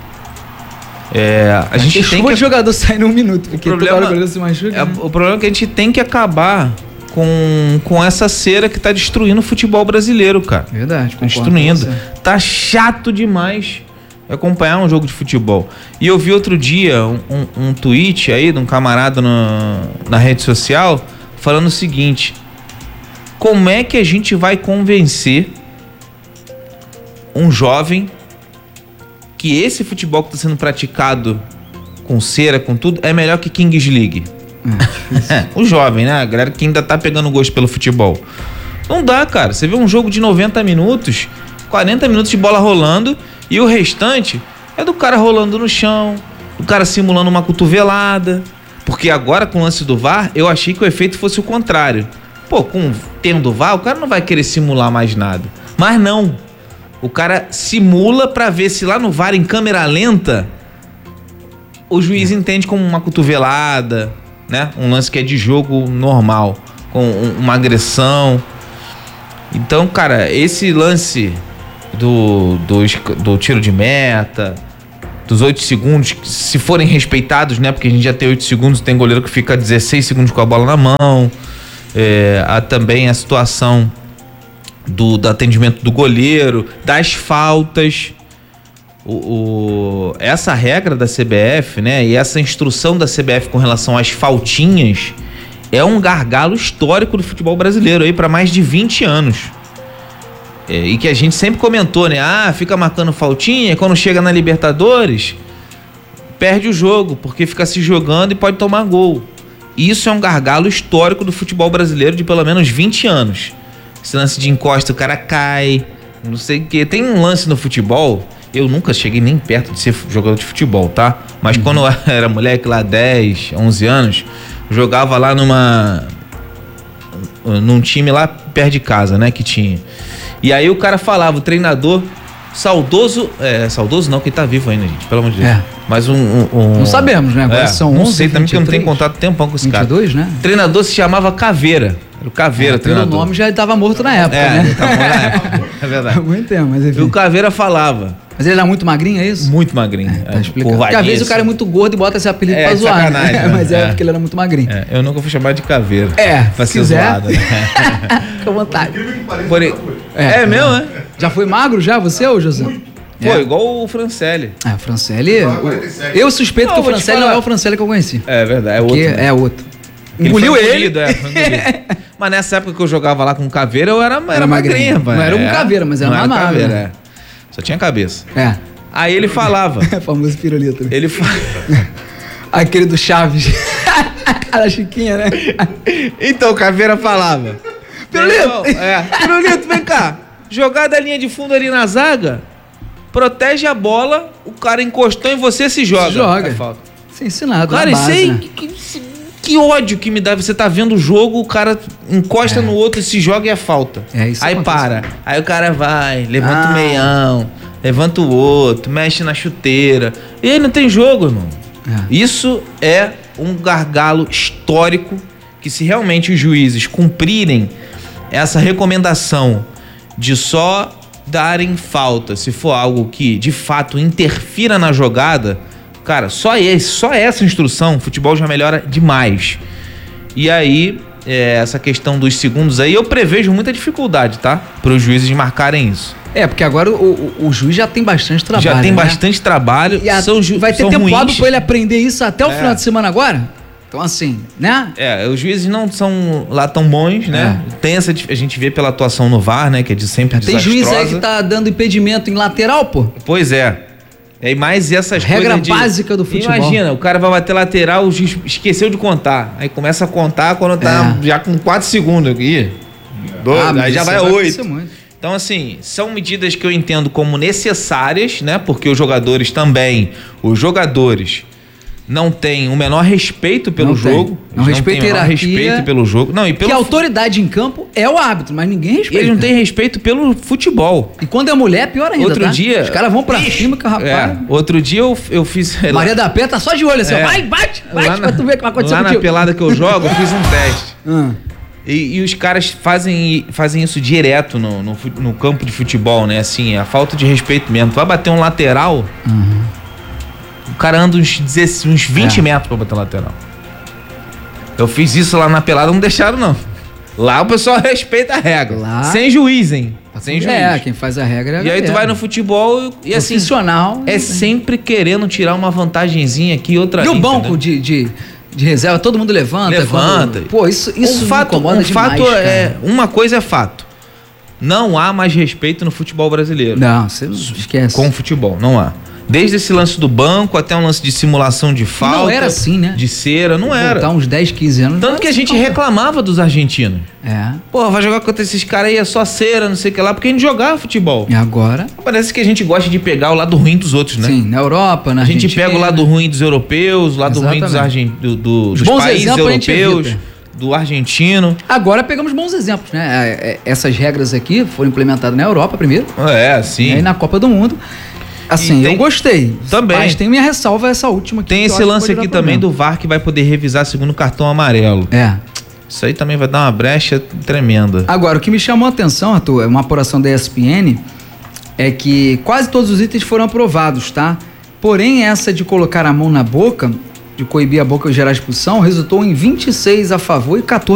Speaker 7: A gente tem
Speaker 6: que... jogador sair num minuto, porque toda hora o goleiro se machuca.
Speaker 7: O problema é que a gente tem que acabar com essa cera que tá destruindo o futebol brasileiro, cara.
Speaker 6: Verdade,
Speaker 7: destruindo. Tá chato demais é acompanhar um jogo de futebol. E eu vi outro dia um tweet aí de um camarada na rede social falando o seguinte: como é que a gente vai convencer um jovem que esse futebol que está sendo praticado com cera, com tudo, é melhor que Kings League? O jovem, né? A galera que ainda tá pegando gosto pelo futebol. Não dá, cara. Você vê um jogo de 90 minutos, 40 minutos de bola rolando, e o restante é do cara rolando no chão, do cara simulando uma cotovelada. Porque agora, com o lance do VAR, eu achei que o efeito fosse o contrário. Pô, tendo VAR, o cara não vai querer simular mais nada. Mas não. O cara simula pra ver se lá no VAR, em câmera lenta, o juiz entende como uma cotovelada, né? Um lance que é de jogo normal, com uma agressão. Então, cara, esse lance do tiro de meta, dos 8 segundos, se forem respeitados, né? Porque a gente já tem 8 segundos, tem goleiro que fica 16 segundos com a bola na mão. Há também a situação do atendimento do goleiro, das faltas. Essa regra da CBF, né? E essa instrução da CBF com relação às faltinhas é um gargalo histórico do futebol brasileiro aí para mais de 20 anos. E que a gente sempre comentou, né? Fica marcando faltinha, quando chega na Libertadores, perde o jogo, porque fica se jogando e pode tomar gol. Isso é um gargalo histórico do futebol brasileiro de pelo menos 20 anos. Esse lance de encosta, o cara cai, não sei o quê. Tem um lance no futebol, eu nunca cheguei nem perto de ser jogador de futebol, tá? Mas quando eu era moleque lá, 10, 11 anos, jogava lá num time lá perto de casa, né, que tinha. E aí o cara falava, o treinador, saudoso não, que ele tá vivo ainda, gente, pelo amor de Deus. Mas
Speaker 6: não sabemos, né? Agora são 11,
Speaker 7: não sei também,
Speaker 6: 23,
Speaker 7: porque eu não tenho contato tempão com esse
Speaker 6: 22,
Speaker 7: cara.
Speaker 6: né?
Speaker 7: O treinador se chamava Caveira. Era o Caveira, treinador.
Speaker 6: Pelo nome já estava morto na época, né?
Speaker 7: Ele tava morto na época, é verdade.
Speaker 6: Muito tempo, mas enfim.
Speaker 7: E o Caveira falava.
Speaker 6: Mas ele era muito magrinho, é isso?
Speaker 7: Muito magrinho.
Speaker 6: Tá explicado. Porque às vezes o cara é muito gordo e bota esse apelido pra zoar,
Speaker 7: sacanagem,
Speaker 6: né? Mas porque ele era muito magrinho.
Speaker 7: Eu nunca fui chamado de Caveira.
Speaker 6: Pra
Speaker 7: ser
Speaker 6: quiser.
Speaker 7: zoado, né?
Speaker 6: Fica à vontade.
Speaker 7: Mesmo, né?
Speaker 6: Já foi magro já, você ou José?
Speaker 7: Pô, igual o Francelli.
Speaker 6: O Francelli... Eu suspeito que o Francelli não é o Francelli que eu conheci.
Speaker 7: É verdade, é outro.
Speaker 6: É outro.
Speaker 7: Engoliu ele. Foi engolido. Mas nessa época que eu jogava lá com Caveira, eu era magrinho, rapaz.
Speaker 6: Não era um Caveira, mas era uma magro.
Speaker 7: Né? Só tinha cabeça.
Speaker 6: Aí
Speaker 7: ele falava.
Speaker 6: Famoso pirulito.
Speaker 7: Ele
Speaker 6: Aquele do Chaves. A Chiquinha, né?
Speaker 7: Então, o Caveira falava.
Speaker 6: Pirulito!
Speaker 7: Pirulito, vem cá. Jogar da linha de fundo ali na zaga, protege a bola, o cara encostou em você, se joga.
Speaker 6: Joga. Isso é ensinado.
Speaker 7: Cara, isso aí, que ódio que me dá. Você tá vendo o jogo, o cara encosta no outro e se joga e é falta.
Speaker 6: Isso
Speaker 7: aí
Speaker 6: acontece.
Speaker 7: para. Aí o cara vai, levanta o meião, levanta o outro, mexe na chuteira. E aí não tem jogo, irmão. Isso é um gargalo histórico que, se realmente os juízes cumprirem essa recomendação de só darem falta se for algo que de fato interfira na jogada, cara, só essa instrução, o futebol já melhora demais. E aí, essa questão dos segundos aí, eu prevejo muita dificuldade, tá? Para os juízes marcarem isso.
Speaker 6: Porque agora o juiz já tem bastante trabalho.
Speaker 7: Já tem bastante trabalho.
Speaker 6: E vai ter tempo hábil pra ele aprender isso até o final de semana agora? Então, assim, né?
Speaker 7: Os juízes não são lá tão bons, né? Tem a gente vê pela atuação no VAR, né? Que é de sempre desastrosa.
Speaker 6: Tem juiz aí que tá dando impedimento em lateral, pô?
Speaker 7: Pois é. E mais essas
Speaker 6: regra
Speaker 7: coisas
Speaker 6: básica do futebol.
Speaker 7: Imagina, o cara vai bater lateral, o juiz esqueceu de contar. Aí começa a contar quando tá já com 4 segundos aqui. Aí já vai 8. Então, assim, são medidas que eu entendo como necessárias, né? Porque os jogadores não têm o menor respeito pelo jogo.
Speaker 6: Não respeita a hierarquia.
Speaker 7: Respeito pelo jogo. Não, e pelo
Speaker 6: que a autoridade em campo é o árbitro, mas ninguém respeita.
Speaker 7: Eles não têm respeito pelo futebol.
Speaker 6: E quando é mulher, pior ainda.
Speaker 7: Outro dia.
Speaker 6: Os caras vão pra cima que o rapaz.
Speaker 7: Outro dia eu fiz.
Speaker 6: Maria da Penha tá só de olho assim, vai, bate, pra tu ver o que vai acontecer
Speaker 7: lá
Speaker 6: contigo.
Speaker 7: Na pelada que eu jogo, eu fiz um teste. E os caras fazem isso direto no campo de futebol, né? Assim, a falta de respeito mesmo. Tu vai bater um lateral, o cara anda uns 20 metros pra bater um lateral. Eu fiz isso lá na pelada, não deixaram não. Lá o pessoal respeita a regra. Sem juiz, hein? Sem juiz.
Speaker 6: Quem faz a regra é a
Speaker 7: E aí tu
Speaker 6: galera.
Speaker 7: vai no futebol e assim,
Speaker 6: Profissional.
Speaker 7: é sempre querendo tirar uma vantagenzinha aqui, outra
Speaker 6: E
Speaker 7: ali.
Speaker 6: o banco de reserva, todo mundo levanta.
Speaker 7: Levanta.
Speaker 6: Pô, isso
Speaker 7: Um fato,
Speaker 6: me incomoda demais, cara.
Speaker 7: uma coisa é fato. Não há mais respeito no futebol brasileiro.
Speaker 6: Não, você esquece.
Speaker 7: Com o futebol, não há. Desde esse lance do banco até um lance de simulação de falta.
Speaker 6: Não era assim, né?
Speaker 7: De cera, não era.
Speaker 6: Tá uns 10, 15 anos.
Speaker 7: Tanto que a gente reclamava dos argentinos.
Speaker 6: É.
Speaker 7: Pô, vai jogar contra esses caras aí, é só cera, não sei o que lá, porque a gente jogava futebol.
Speaker 6: E agora?
Speaker 7: Parece que a gente gosta de pegar o lado ruim dos outros, né?
Speaker 6: Sim, na Europa, na
Speaker 7: A gente
Speaker 6: Argentina.
Speaker 7: pega o lado ruim dos europeus, o lado ruim dos, dos
Speaker 6: bons
Speaker 7: países
Speaker 6: exemplos a gente
Speaker 7: europeus,
Speaker 6: evita.
Speaker 7: do argentino.
Speaker 6: Agora pegamos bons exemplos, né? Essas regras aqui foram implementadas na Europa primeiro.
Speaker 7: Sim.
Speaker 6: E aí na Copa do Mundo. Assim, eu gostei.
Speaker 7: Também.
Speaker 6: Mas tem minha ressalva essa última aqui.
Speaker 7: Tem esse lance aqui também do VAR que vai poder revisar segundo cartão amarelo. Isso aí também vai dar uma brecha tremenda.
Speaker 6: Agora, o que me chamou a atenção, Arthur, é uma apuração da ESPN, é que quase todos os itens foram aprovados, tá? Porém, essa de colocar a mão na boca, de coibir a boca e gerar expulsão, resultou em 26 a favor e 14